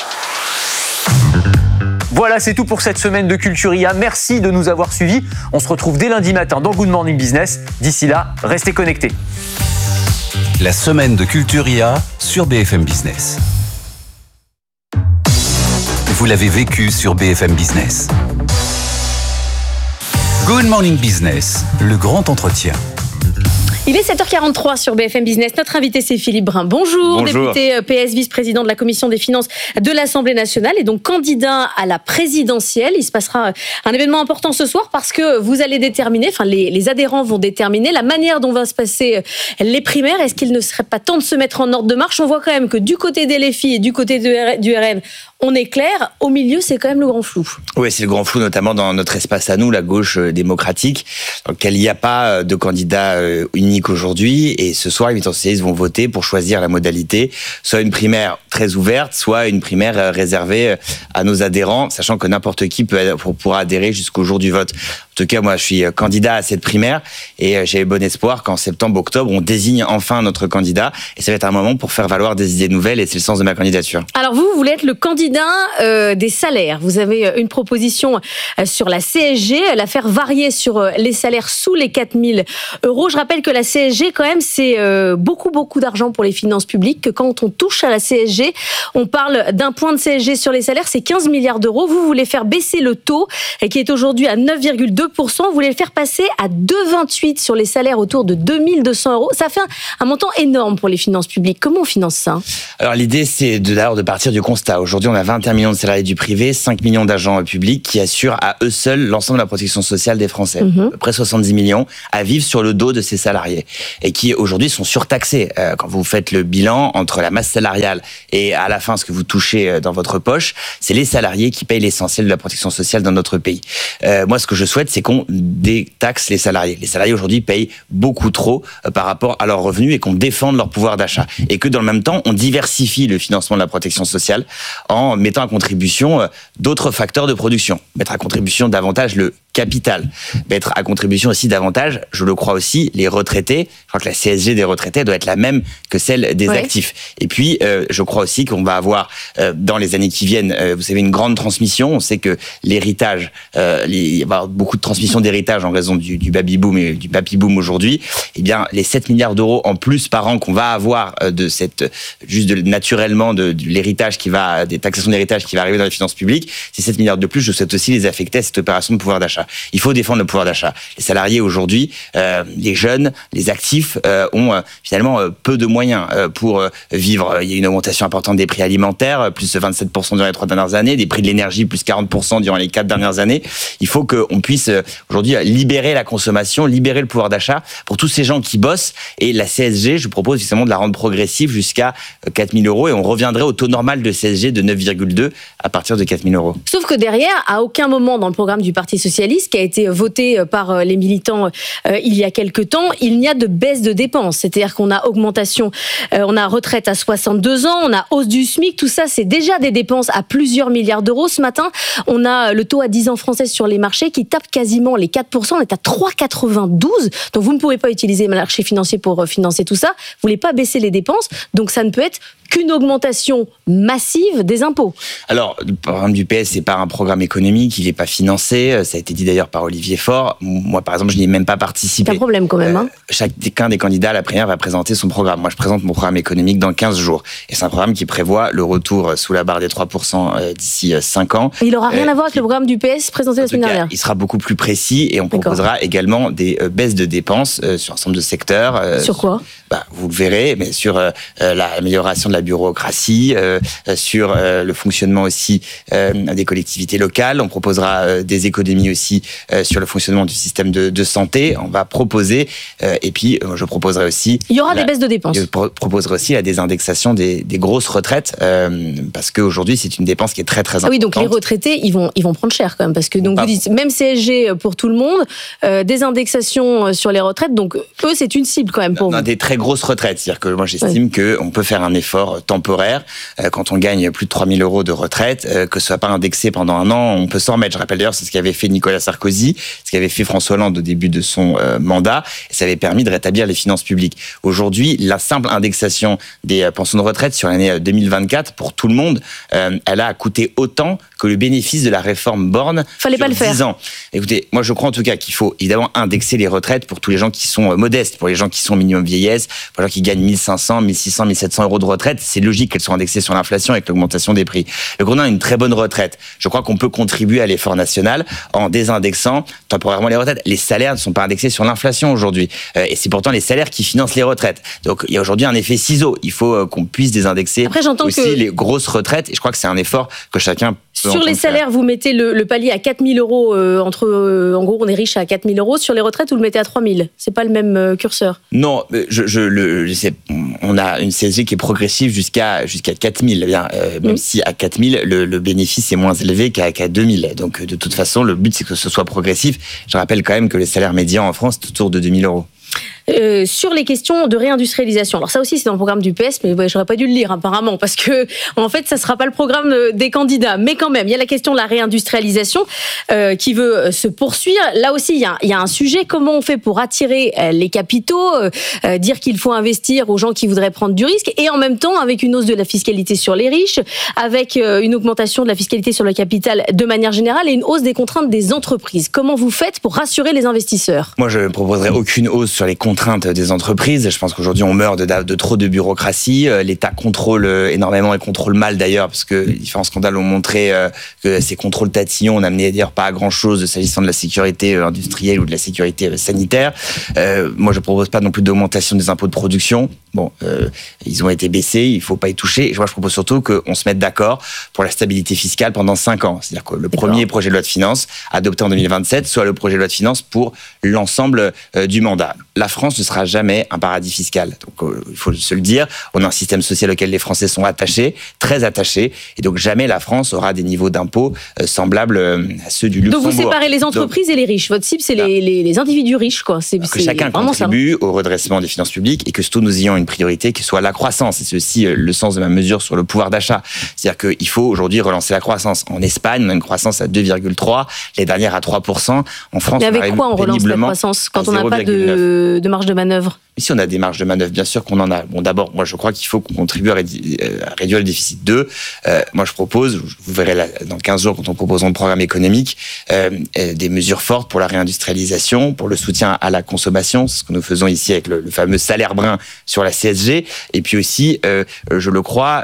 Voilà, c'est tout pour cette semaine de Culture IA. Merci de nous avoir suivis. On se retrouve dès lundi matin dans Good Morning Business. D'ici là, restez connectés. La semaine de Culture IA sur BFM Business. Vous l'avez vécu sur BFM Business. Good Morning Business, le grand entretien. Il est 7h43 sur BFM Business. Notre invité, c'est Philippe Brun. Bonjour. Député PS, vice-président de la Commission des finances de l'Assemblée nationale et donc candidat à la présidentielle. Il se passera un événement important ce soir parce que vous allez déterminer, enfin les adhérents vont déterminer la manière dont va se passer les primaires. Est-ce qu'il ne serait pas temps de se mettre en ordre de marche ? On voit quand même que du côté des LFI et du côté du RN, on est clair. Au milieu, c'est quand même le grand flou. Oui, c'est le grand flou, notamment dans notre espace à nous, la gauche démocratique, dans lequel il n'y a pas de candidat unique public aujourd'hui. Et ce soir, les militants socialistes vont voter pour choisir la modalité, soit une primaire très ouverte, soit une primaire réservée à nos adhérents, sachant que n'importe qui pourra adhérer jusqu'au jour du vote. En tout cas, moi, je suis candidat à cette primaire et j'ai bon espoir qu'en septembre-octobre, on désigne enfin notre candidat. Et ça va être un moment pour faire valoir des idées nouvelles et c'est le sens de ma candidature. Alors vous voulez être le candidat des salaires. Vous avez une proposition sur la CSG, la faire varier sur les salaires sous les 4 000 euros. Je rappelle que la CSG, quand même, c'est beaucoup d'argent pour les finances publiques. Que quand on touche à la CSG, on parle d'un point de CSG sur les salaires, c'est 15 milliards d'euros. Vous voulez faire baisser le taux qui est aujourd'hui à 9,2%. Vous voulez le faire passer à 2,28 sur les salaires autour de 2200 euros. Ça fait un montant énorme pour les finances publiques. Comment on finance ça ? Alors l'idée, c'est d'ailleurs de partir du constat. Aujourd'hui, on a 21 millions de salariés du privé, 5 millions d'agents publics qui assurent à eux seuls l'ensemble de la protection sociale des Français. À peu près 70 millions à vivre sur le dos de ces salariés et qui aujourd'hui sont surtaxés. Quand vous faites le bilan entre la masse salariale et à la fin ce que vous touchez dans votre poche, c'est les salariés qui payent l'essentiel de la protection sociale dans notre pays. Moi, ce que je souhaite, c'est qu'on détaxe les salariés. Les salariés aujourd'hui payent beaucoup trop par rapport à leurs revenus et qu'on défende leur pouvoir d'achat. Et que dans le même temps, on diversifie le financement de la protection sociale en mettant à contribution d'autres facteurs de production. Mettre à contribution davantage le capital, mettre à contribution aussi davantage, je le crois aussi, les retraités. Je crois que la CSG des retraités doit être la même que celle des actifs. Et puis, je crois aussi qu'on va avoir, dans les années qui viennent, vous savez, une grande transmission. On sait que l'héritage, il va y avoir beaucoup de transmission d'héritage en raison du baby-boom et du papy-boom aujourd'hui. Eh bien, les 7 milliards d'euros en plus par an qu'on va avoir de cette, naturellement, de l'héritage qui va, des taxations d'héritage qui va arriver dans les finances publiques, ces 7 milliards de plus, je souhaite aussi les affecter à cette opération de pouvoir d'achat. Il faut défendre le pouvoir d'achat. Les salariés aujourd'hui, les jeunes, les actifs ont finalement peu de moyens pour vivre. Il y a une augmentation importante des prix alimentaires, plus de 27% durant les 3 dernières années, des prix de l'énergie, plus 40% durant les 4 dernières années. Il faut qu'on puisse aujourd'hui libérer la consommation, libérer le pouvoir d'achat pour tous ces gens qui bossent. Et la CSG, je propose justement de la rendre progressive jusqu'à 4 000 euros et on reviendrait au taux normal de CSG de 9,2 à partir de 4 000 euros. Sauf que derrière, à aucun moment dans le programme du Parti socialiste, qui a été voté par les militants il y a quelque temps, il n'y a de baisse de dépenses. C'est-à-dire qu'on a augmentation, on a retraite à 62 ans, on a hausse du SMIC, tout ça c'est déjà des dépenses à plusieurs milliards d'euros. Ce matin, on a le taux à 10 ans français sur les marchés qui tape quasiment les 4%, on est à 3,92. Donc vous ne pouvez pas utiliser le marché financier pour financer tout ça. Vous ne voulez pas baisser les dépenses, donc ça ne peut être qu'une augmentation massive des impôts. Alors, le programme du PS, c'est pas un programme économique, il n'est pas financé. Ça a été dit d'ailleurs par Olivier Faure. Moi, par exemple, je n'y ai même pas participé. C'est un problème quand même. Chacun des candidats à la primaire va présenter son programme. Moi, je présente mon programme économique dans 15 jours. Et c'est un programme qui prévoit le retour sous la barre des 3% d'ici 5 ans. Et il n'aura rien à voir avec le programme du PS présenté la semaine dernière. Il sera beaucoup plus précis et on proposera également des baisses de dépenses sur un certain nombre de secteurs. Sur quoi ? Vous le verrez, mais sur l'amélioration de la bureaucratie, sur le fonctionnement aussi des collectivités locales. On proposera des économies aussi sur le fonctionnement du système de santé. On va proposer, et puis je proposerai aussi... Il y aura des baisses de dépenses. Je proposerai aussi la désindexation des grosses retraites, parce qu'aujourd'hui, c'est une dépense qui est très, très importante. Ah oui, donc les retraités, ils vont prendre cher quand même, parce que donc vous dites, même CSG pour tout le monde, désindexation sur les retraites, donc eux, c'est une cible quand même pour vous. Des très grosses retraites, c'est-à-dire que moi, j'estime qu'on peut faire un effort temporaire quand on gagne plus de 3 000 euros de retraite, que ce soit pas indexé pendant un an, on peut s'en remettre. Je rappelle d'ailleurs, c'est ce qu'avait fait Nicolas Sarkozy, ce qu'avait fait François Hollande au début de son mandat, et ça avait permis de rétablir les finances publiques. Aujourd'hui, la simple indexation des pensions de retraite sur l'année 2024, pour tout le monde, elle a coûté autant que le bénéfice de la réforme Borne. Fallait pas le faire. 10 ans. Écoutez, moi je crois en tout cas qu'il faut évidemment indexer les retraites pour tous les gens qui sont modestes, pour les gens qui sont au minimum vieillesse, pour les gens qui gagnent 1500, 1600, 1700 euros de retraite. C'est logique qu'elles soient indexées sur l'inflation avec l'augmentation des prix. Le gouvernement a une très bonne retraite. Je crois qu'on peut contribuer à l'effort national en désindexant temporairement les retraites. Les salaires ne sont pas indexés sur l'inflation aujourd'hui. Et c'est pourtant les salaires qui financent les retraites. Donc il y a aujourd'hui un effet ciseau. Il faut qu'on puisse désindexer aussi les grosses retraites. Et je crois que c'est un effort que chacun peut sur les salaires, vous mettez le palier à 4 000 euros. En gros, on est riche à 4 000 euros. Sur les retraites, vous le mettez à 3 000. C'est pas le même curseur. Non, on a une CSG qui est progressive jusqu'à 4 000. Même si à 4 000, le bénéfice est moins élevé qu'à 2 000. Donc, de toute façon, le but, c'est que ce soit progressif. Je rappelle quand même que les salaires médians en France, c'est autour de 2 000 euros. sur les questions de réindustrialisation. Alors ça aussi, c'est dans le programme du PS, mais j'aurais pas dû le lire apparemment, parce que en fait, ça sera pas le programme des candidats. Mais quand même, il y a la question de la réindustrialisation qui veut se poursuivre. Là aussi, il y a un sujet. Comment on fait pour attirer les capitaux, dire qu'il faut investir aux gens qui voudraient prendre du risque, et en même temps, avec une hausse de la fiscalité sur les riches, avec une augmentation de la fiscalité sur le capital de manière générale et une hausse des contraintes des entreprises. Comment vous faites pour rassurer les investisseurs ? Moi, je ne proposerai aucune hausse sur les contraintes des entreprises. Je pense qu'aujourd'hui, on meurt de trop de bureaucratie. L'État contrôle énormément et contrôle mal d'ailleurs, parce que différents scandales ont montré que ces contrôles tatillons n'amenaient d'ailleurs pas à grand-chose s'agissant de la sécurité industrielle ou de la sécurité sanitaire. Moi, je ne propose pas non plus d'augmentation des impôts de production. Bon, ils ont été baissés, il ne faut pas y toucher. Et moi, je propose surtout qu'on se mette d'accord pour la stabilité fiscale pendant 5 ans. C'est-à-dire que le premier projet de loi de finances adopté en 2027 soit le projet de loi de finances pour l'ensemble du mandat. La France ne sera jamais un paradis fiscal. Donc, il faut se le dire. On a un système social auquel les Français sont attachés, très attachés. Et donc, jamais la France aura des niveaux d'impôts semblables à ceux du Luxembourg. Donc, vous séparez les entreprises et les riches. Votre cible, c'est les individus riches, quoi. Que chacun contribue au redressement des finances publiques et que surtout nous ayons une priorité qui soit la croissance. Et c'est aussi le sens de ma mesure sur le pouvoir d'achat. C'est-à-dire qu'il faut aujourd'hui relancer la croissance. En Espagne, on a une croissance à 2,3, les dernières à 3%. En France, mais avec quoi on relance la croissance quand on n'a pas de marge de manœuvre? Ici, on a des marges de manœuvre, bien sûr qu'on en a. Bon, d'abord, moi, je crois qu'il faut qu'on contribue à réduire le déficit 2. Moi, je propose, vous verrez là, dans 15 jours, quand on proposera le programme économique, des mesures fortes pour la réindustrialisation, pour le soutien à la consommation, ce que nous faisons ici avec le fameux salaire brun sur la CSG, et puis aussi, je le crois,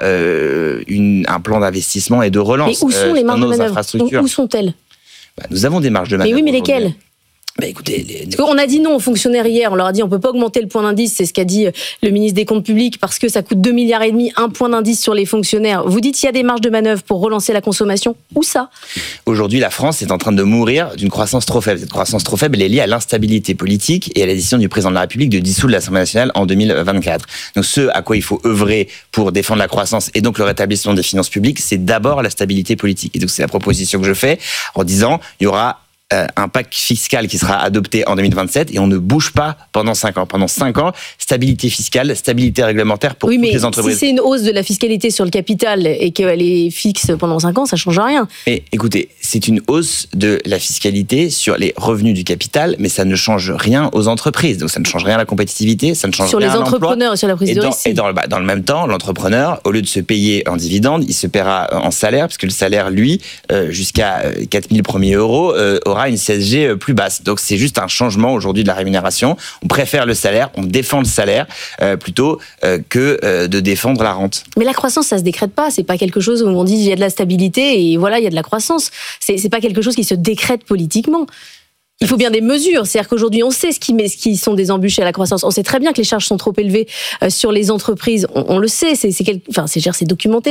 un plan d'investissement et de relance. Mais où sont les marges de manœuvre? Où sont-elles? Nous avons des marges de manœuvre. Mais oui, mais lesquelles? Écoutez, parce qu'on a dit non aux fonctionnaires hier, on leur a dit on peut pas augmenter le point d'indice, c'est ce qu'a dit le ministre des Comptes Publics, parce que ça coûte 2,5 milliards, un point d'indice sur les fonctionnaires. Vous dites qu'il y a des marges de manœuvre pour relancer la consommation. Où ça? Aujourd'hui, la France est en train de mourir d'une croissance trop faible. Cette croissance trop faible, elle est liée à l'instabilité politique et à la décision du président de la République de dissoudre l'Assemblée nationale en 2024. Donc ce à quoi il faut œuvrer pour défendre la croissance et donc le rétablissement des finances publiques, c'est d'abord la stabilité politique. Et donc c'est la proposition que je fais en disant il y aura un pacte fiscal qui sera adopté en 2027 et on ne bouge pas pendant 5 ans. Pendant 5 ans, stabilité fiscale, stabilité réglementaire pour toutes les entreprises. Si c'est une hausse de la fiscalité sur le capital et qu'elle est fixe pendant 5 ans, ça ne change rien. Mais écoutez, c'est une hausse de la fiscalité sur les revenus du capital, mais ça ne change rien aux entreprises. Donc ça ne change rien à la compétitivité, ça ne change rien à l'emploi. Sur les entrepreneurs et sur la prise de risque. Et dans le même temps, l'entrepreneur, au lieu de se payer en dividendes, il se paiera en salaire, parce que le salaire, lui, jusqu'à 4 000 premiers euros, aura une CSG plus basse. Donc c'est juste un changement aujourd'hui de la rémunération. On préfère le salaire, on défend le salaire plutôt que de défendre la rente. Mais la croissance, ça se décrète pas. C'est pas quelque chose où on dit il y a de la stabilité et voilà, il y a de la croissance. C'est pas quelque chose qui se décrète politiquement. Il faut bien des mesures. C'est-à-dire qu'aujourd'hui, on sait ce qui sont des embûches à la croissance. On sait très bien que les charges sont trop élevées sur les entreprises. On le sait. C'est documenté.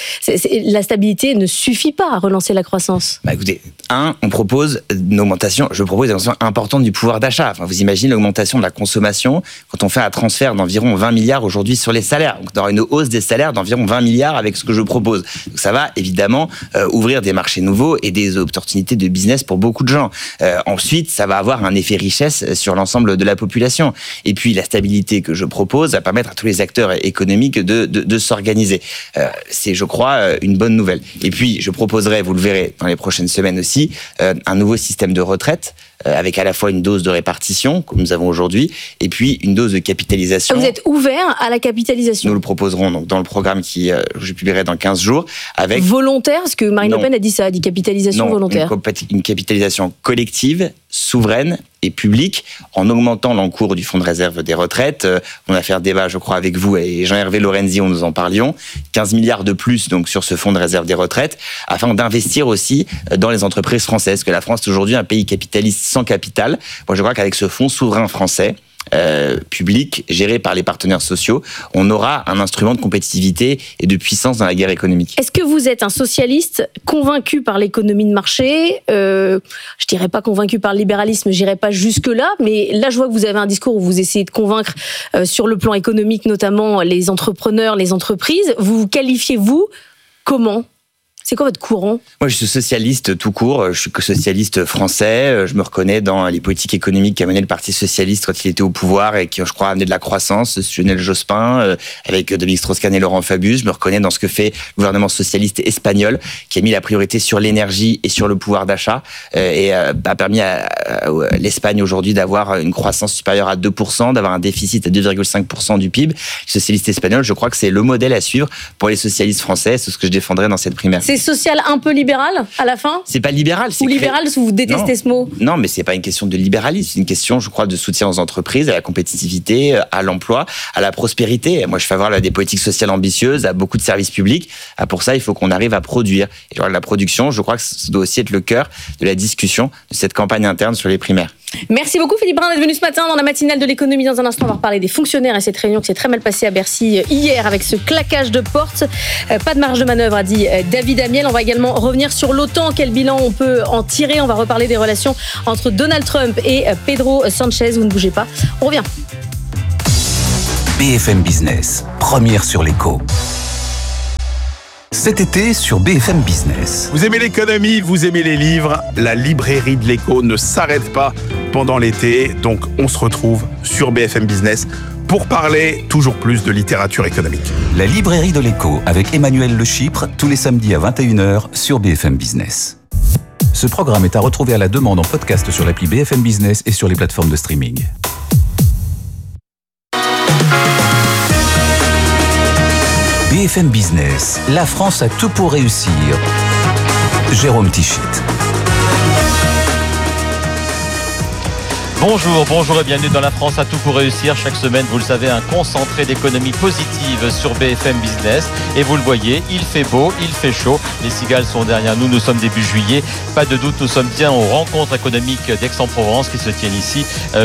La stabilité ne suffit pas à relancer la croissance. Écoutez, on propose une augmentation. Je propose une augmentation importante du pouvoir d'achat. Enfin, vous imaginez l'augmentation de la consommation quand on fait un transfert d'environ 20 milliards aujourd'hui sur les salaires. Donc, on aura une hausse des salaires d'environ 20 milliards avec ce que je propose. Donc, ça va évidemment ouvrir des marchés nouveaux et des opportunités de business pour beaucoup de gens. Ensuite, ça va avoir un effet richesse sur l'ensemble de la population. Et puis, la stabilité que je propose va permettre à tous les acteurs économiques de s'organiser. C'est, je crois, une bonne nouvelle. Et puis, je proposerai, vous le verrez dans les prochaines semaines aussi, un nouveau système de retraite avec à la fois une dose de répartition, comme nous avons aujourd'hui, et puis une dose de capitalisation. Vous êtes ouvert à la capitalisation? Nous le proposerons donc dans le programme que je publierai dans 15 jours. Avec volontaire, parce que Marine Le Pen a dit ça, a dit capitalisation volontaire. Une capitalisation collective, souveraine et publique, en augmentant l'encours du fonds de réserve des retraites. On a fait un débat, je crois, avec vous et Jean-Hervé Lorenzi, où nous en parlions. 15 milliards de plus donc sur ce fonds de réserve des retraites, afin d'investir aussi dans les entreprises françaises, que la France est aujourd'hui un pays capitaliste sans capital. Moi, je crois qu'avec ce fonds souverain français, public, géré par les partenaires sociaux, on aura un instrument de compétitivité et de puissance dans la guerre économique. Est-ce que vous êtes un socialiste convaincu par l'économie de marché? Je dirais pas convaincu par le libéralisme, j'irai pas jusque-là, mais là je vois que vous avez un discours où vous essayez de convaincre sur le plan économique, notamment les entrepreneurs, les entreprises. Vous qualifiez-vous comment C'est quoi votre courant ? Moi, je suis socialiste tout court. Je suis socialiste français. Je me reconnais dans les politiques économiques qu'a mené le Parti socialiste quand il était au pouvoir et qui, je crois, a amené de la croissance. Lionel Jospin, avec Dominique Strauss-Kahn et Laurent Fabius. Je me reconnais dans ce que fait le gouvernement socialiste espagnol, qui a mis la priorité sur l'énergie et sur le pouvoir d'achat et a permis à l'Espagne aujourd'hui d'avoir une croissance supérieure à 2%, d'avoir un déficit à 2,5% du PIB. Les socialistes espagnols, je crois que c'est le modèle à suivre pour les socialistes français. C'est ce que je défendrai dans cette primaire. C'est social un peu libéral à la fin ? C'est pas libéral. Ou libéral, vous détestez ce mot ? Non, mais c'est pas une question de libéralisme. C'est une question, je crois, de soutien aux entreprises, à la compétitivité, à l'emploi, à la prospérité. Moi, je suis favorable à des politiques sociales ambitieuses, à beaucoup de services publics. Pour ça, il faut qu'on arrive à produire. Et la production, je crois que ça doit aussi être le cœur de la discussion de cette campagne interne sur les primaires. Merci beaucoup Philippe Brun d'être venu ce matin dans la matinale de l'économie. Dans un instant, on va reparler des fonctionnaires et cette réunion qui s'est très mal passée à Bercy hier avec ce claquage de porte. Pas de marge de manœuvre, a dit David Amiel. On va également revenir sur l'OTAN. Quel bilan on peut en tirer ? On va reparler des relations entre Donald Trump et Pedro Sanchez. Vous ne bougez pas. On revient. BFM Business, première sur l'écho. Cet été sur BFM Business. Vous aimez l'économie, vous aimez les livres, la librairie de l'écho ne s'arrête pas pendant l'été, donc on se retrouve sur BFM Business pour parler toujours plus de littérature économique. La librairie de l'écho avec Emmanuel Le Chypre, tous les samedis à 21h sur BFM Business. Ce programme est à retrouver à la demande en podcast sur l'appli BFM Business et sur les plateformes de streaming. BFM Business, la France a tout pour réussir. Jérôme Tichit. Bonjour et bienvenue dans La France à tout pour réussir. Chaque semaine, vous le savez, un concentré d'économie positive sur BFM Business. Et vous le voyez, il fait beau, il fait chaud. Les cigales sont derrière nous, nous sommes début juillet. Pas de doute, nous sommes bien aux rencontres économiques d'Aix-en-Provence qui se tiennent ici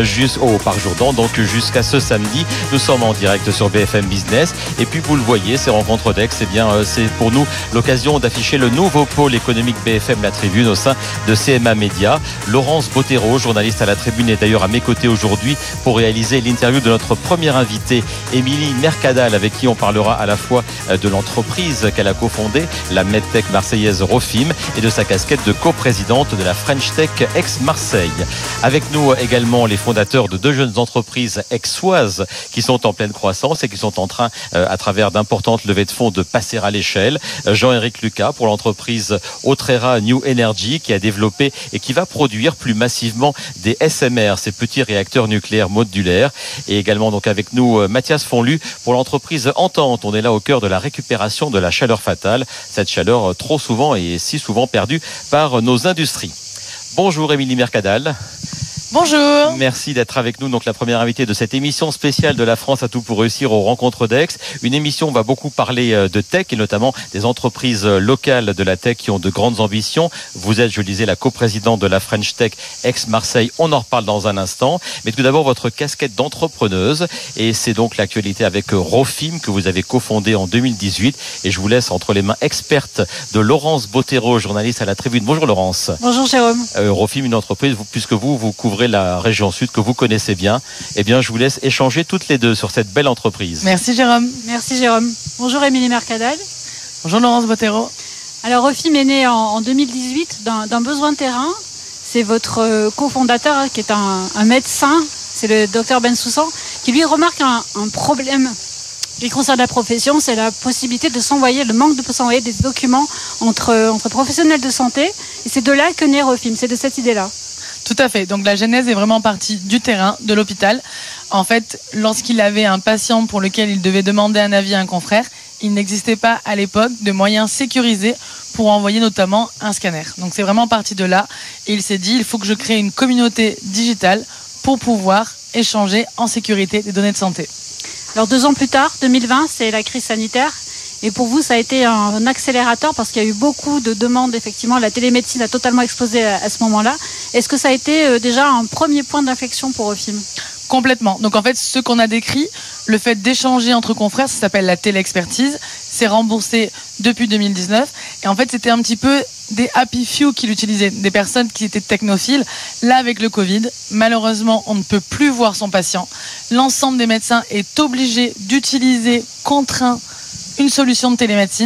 au Parc Jourdan, donc jusqu'à ce samedi. Nous sommes en direct sur BFM Business. Et puis vous le voyez, ces rencontres d'Aix, c'est pour nous l'occasion d'afficher le nouveau pôle économique BFM La Tribune au sein de CMA Média. Laurence Bottero, journaliste à La Tribune, est d'ailleurs à mes côtés aujourd'hui pour réaliser l'interview de notre première invitée, Émilie Mercadal, avec qui on parlera à la fois de l'entreprise qu'elle a cofondée, la MedTech marseillaise Rofim, et de sa casquette de coprésidente de la French Tech Aix-Marseille. Avec nous également les fondateurs de deux jeunes entreprises aixoises qui sont en pleine croissance et qui sont en train, à travers d'importantes levées de fonds, de passer à l'échelle. Jean-Éric Lucas pour l'entreprise Autrera New Energy qui a développé et qui va produire plus massivement des SMR, ces petits réacteurs nucléaires modulaires. Et également donc avec nous Mathias Fonlu pour l'entreprise Entente. On est là au cœur de la récupération de la chaleur fatale, cette chaleur trop souvent et si souvent perdue par nos industries. Bonjour Émilie Mercadal. Bonjour. Merci d'être avec nous, donc la première invitée de cette émission spéciale de La France à tout pour réussir aux rencontres d'Aix. Une émission où on va beaucoup parler de tech et notamment des entreprises locales de la tech qui ont de grandes ambitions. Vous êtes, je le disais, la coprésidente de la French Tech Aix-Marseille. On en reparle dans un instant. Mais tout d'abord, votre casquette d'entrepreneuse. Et c'est donc l'actualité avec Rofim que vous avez cofondé en 2018. Et je vous laisse entre les mains expertes de Laurence Bottero, journaliste à La Tribune. Bonjour Laurence. Bonjour Jérôme. Rofim, une entreprise, puisque vous couvrez la région sud que vous connaissez bien, eh bien je vous laisse échanger toutes les deux sur cette belle entreprise. Merci Jérôme. Merci Jérôme. Bonjour Émilie Mercadal. Bonjour Laurence Bottero. Alors Rofim est né en 2018 d'un besoin de terrain. C'est votre cofondateur qui est un médecin, c'est le docteur Bensoussan, qui lui remarque un problème qui concerne la profession, c'est la possibilité de s'envoyer, le manque de s'envoyer des documents entre professionnels de santé. Et c'est de là que naît Rofim, c'est de cette idée-là. Tout à fait. Donc la genèse est vraiment partie du terrain, de l'hôpital. En fait, lorsqu'il avait un patient pour lequel il devait demander un avis à un confrère, il n'existait pas à l'époque de moyens sécurisés pour envoyer notamment un scanner. Donc c'est vraiment parti de là. Et il s'est dit, il faut que je crée une communauté digitale pour pouvoir échanger en sécurité des données de santé. Alors 2 ans plus tard, 2020, c'est la crise sanitaire. Et pour vous, ça a été un accélérateur parce qu'il y a eu beaucoup de demandes. Effectivement, la télémédecine a totalement explosé à ce moment-là. Est-ce que ça a été déjà un premier point d'inflexion pour Rofim ? Complètement. Donc en fait, ce qu'on a décrit, le fait d'échanger entre confrères, ça s'appelle la téléexpertise. C'est remboursé depuis 2019. Et en fait, c'était un petit peu des happy few qui l'utilisaient, des personnes qui étaient technophiles. Là, avec le Covid, malheureusement, on ne peut plus voir son patient. L'ensemble des médecins est obligé d'utiliser, contraint, une solution de télémédecine.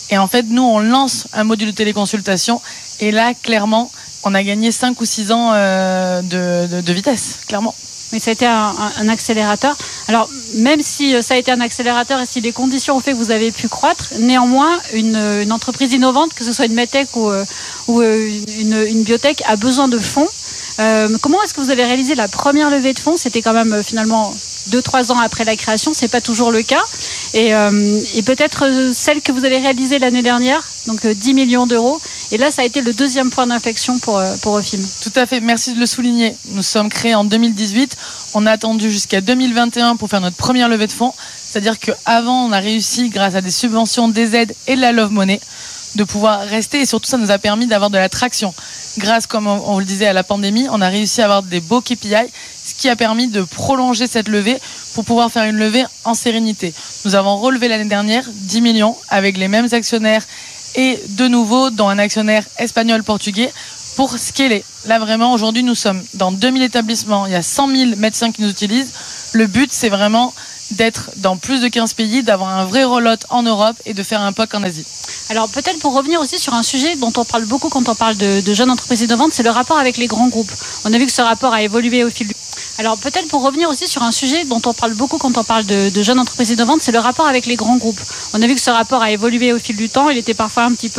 Et en fait, nous, on lance un module de téléconsultation. Et là, clairement, on a gagné 5 ou 6 ans de vitesse, clairement. Mais ça a été un accélérateur. Alors, même si ça a été un accélérateur et si les conditions ont fait que vous avez pu croître, néanmoins, une entreprise innovante, que ce soit une medtech ou une biotech, a besoin de fonds. Comment est-ce que vous avez réalisé la première levée de fonds ? C'était quand même finalement 2-3 ans après la création, c'est pas toujours le cas. Et peut-être celle que vous avez réalisée l'année dernière, donc 10 millions d'euros. Et là, ça a été le deuxième point d'inflexion pour Ofim. Tout à fait, merci de le souligner. Nous sommes créés en 2018. On a attendu jusqu'à 2021 pour faire notre première levée de fonds. C'est-à-dire qu'avant, on a réussi, grâce à des subventions, des aides et de la Love Money, de pouvoir rester. Et surtout, ça nous a permis d'avoir de la traction. Grâce, comme on le disait, à la pandémie, on a réussi à avoir des beaux KPI, ce qui a permis de prolonger cette levée pour pouvoir faire une levée en sérénité. Nous avons relevé l'année dernière 10 millions avec les mêmes actionnaires et de nouveau dans un actionnaire espagnol-portugais pour scaler. Là vraiment, aujourd'hui, nous sommes dans 2000 établissements, il y a 100 000 médecins qui nous utilisent. Le but, c'est vraiment d'être dans plus de 15 pays, d'avoir un vrai rollout en Europe et de faire un POC en Asie. Alors peut-être pour revenir aussi sur un sujet dont on parle beaucoup quand on parle de jeunes entreprises innovantes, c'est le rapport avec les grands groupes. On a vu que ce rapport a évolué au fil du... Alors peut-être pour revenir aussi sur un sujet dont on parle beaucoup quand on parle de jeunes entreprises innovantes, c'est le rapport avec les grands groupes. On a vu que ce rapport a évolué au fil du temps, il était parfois un petit peu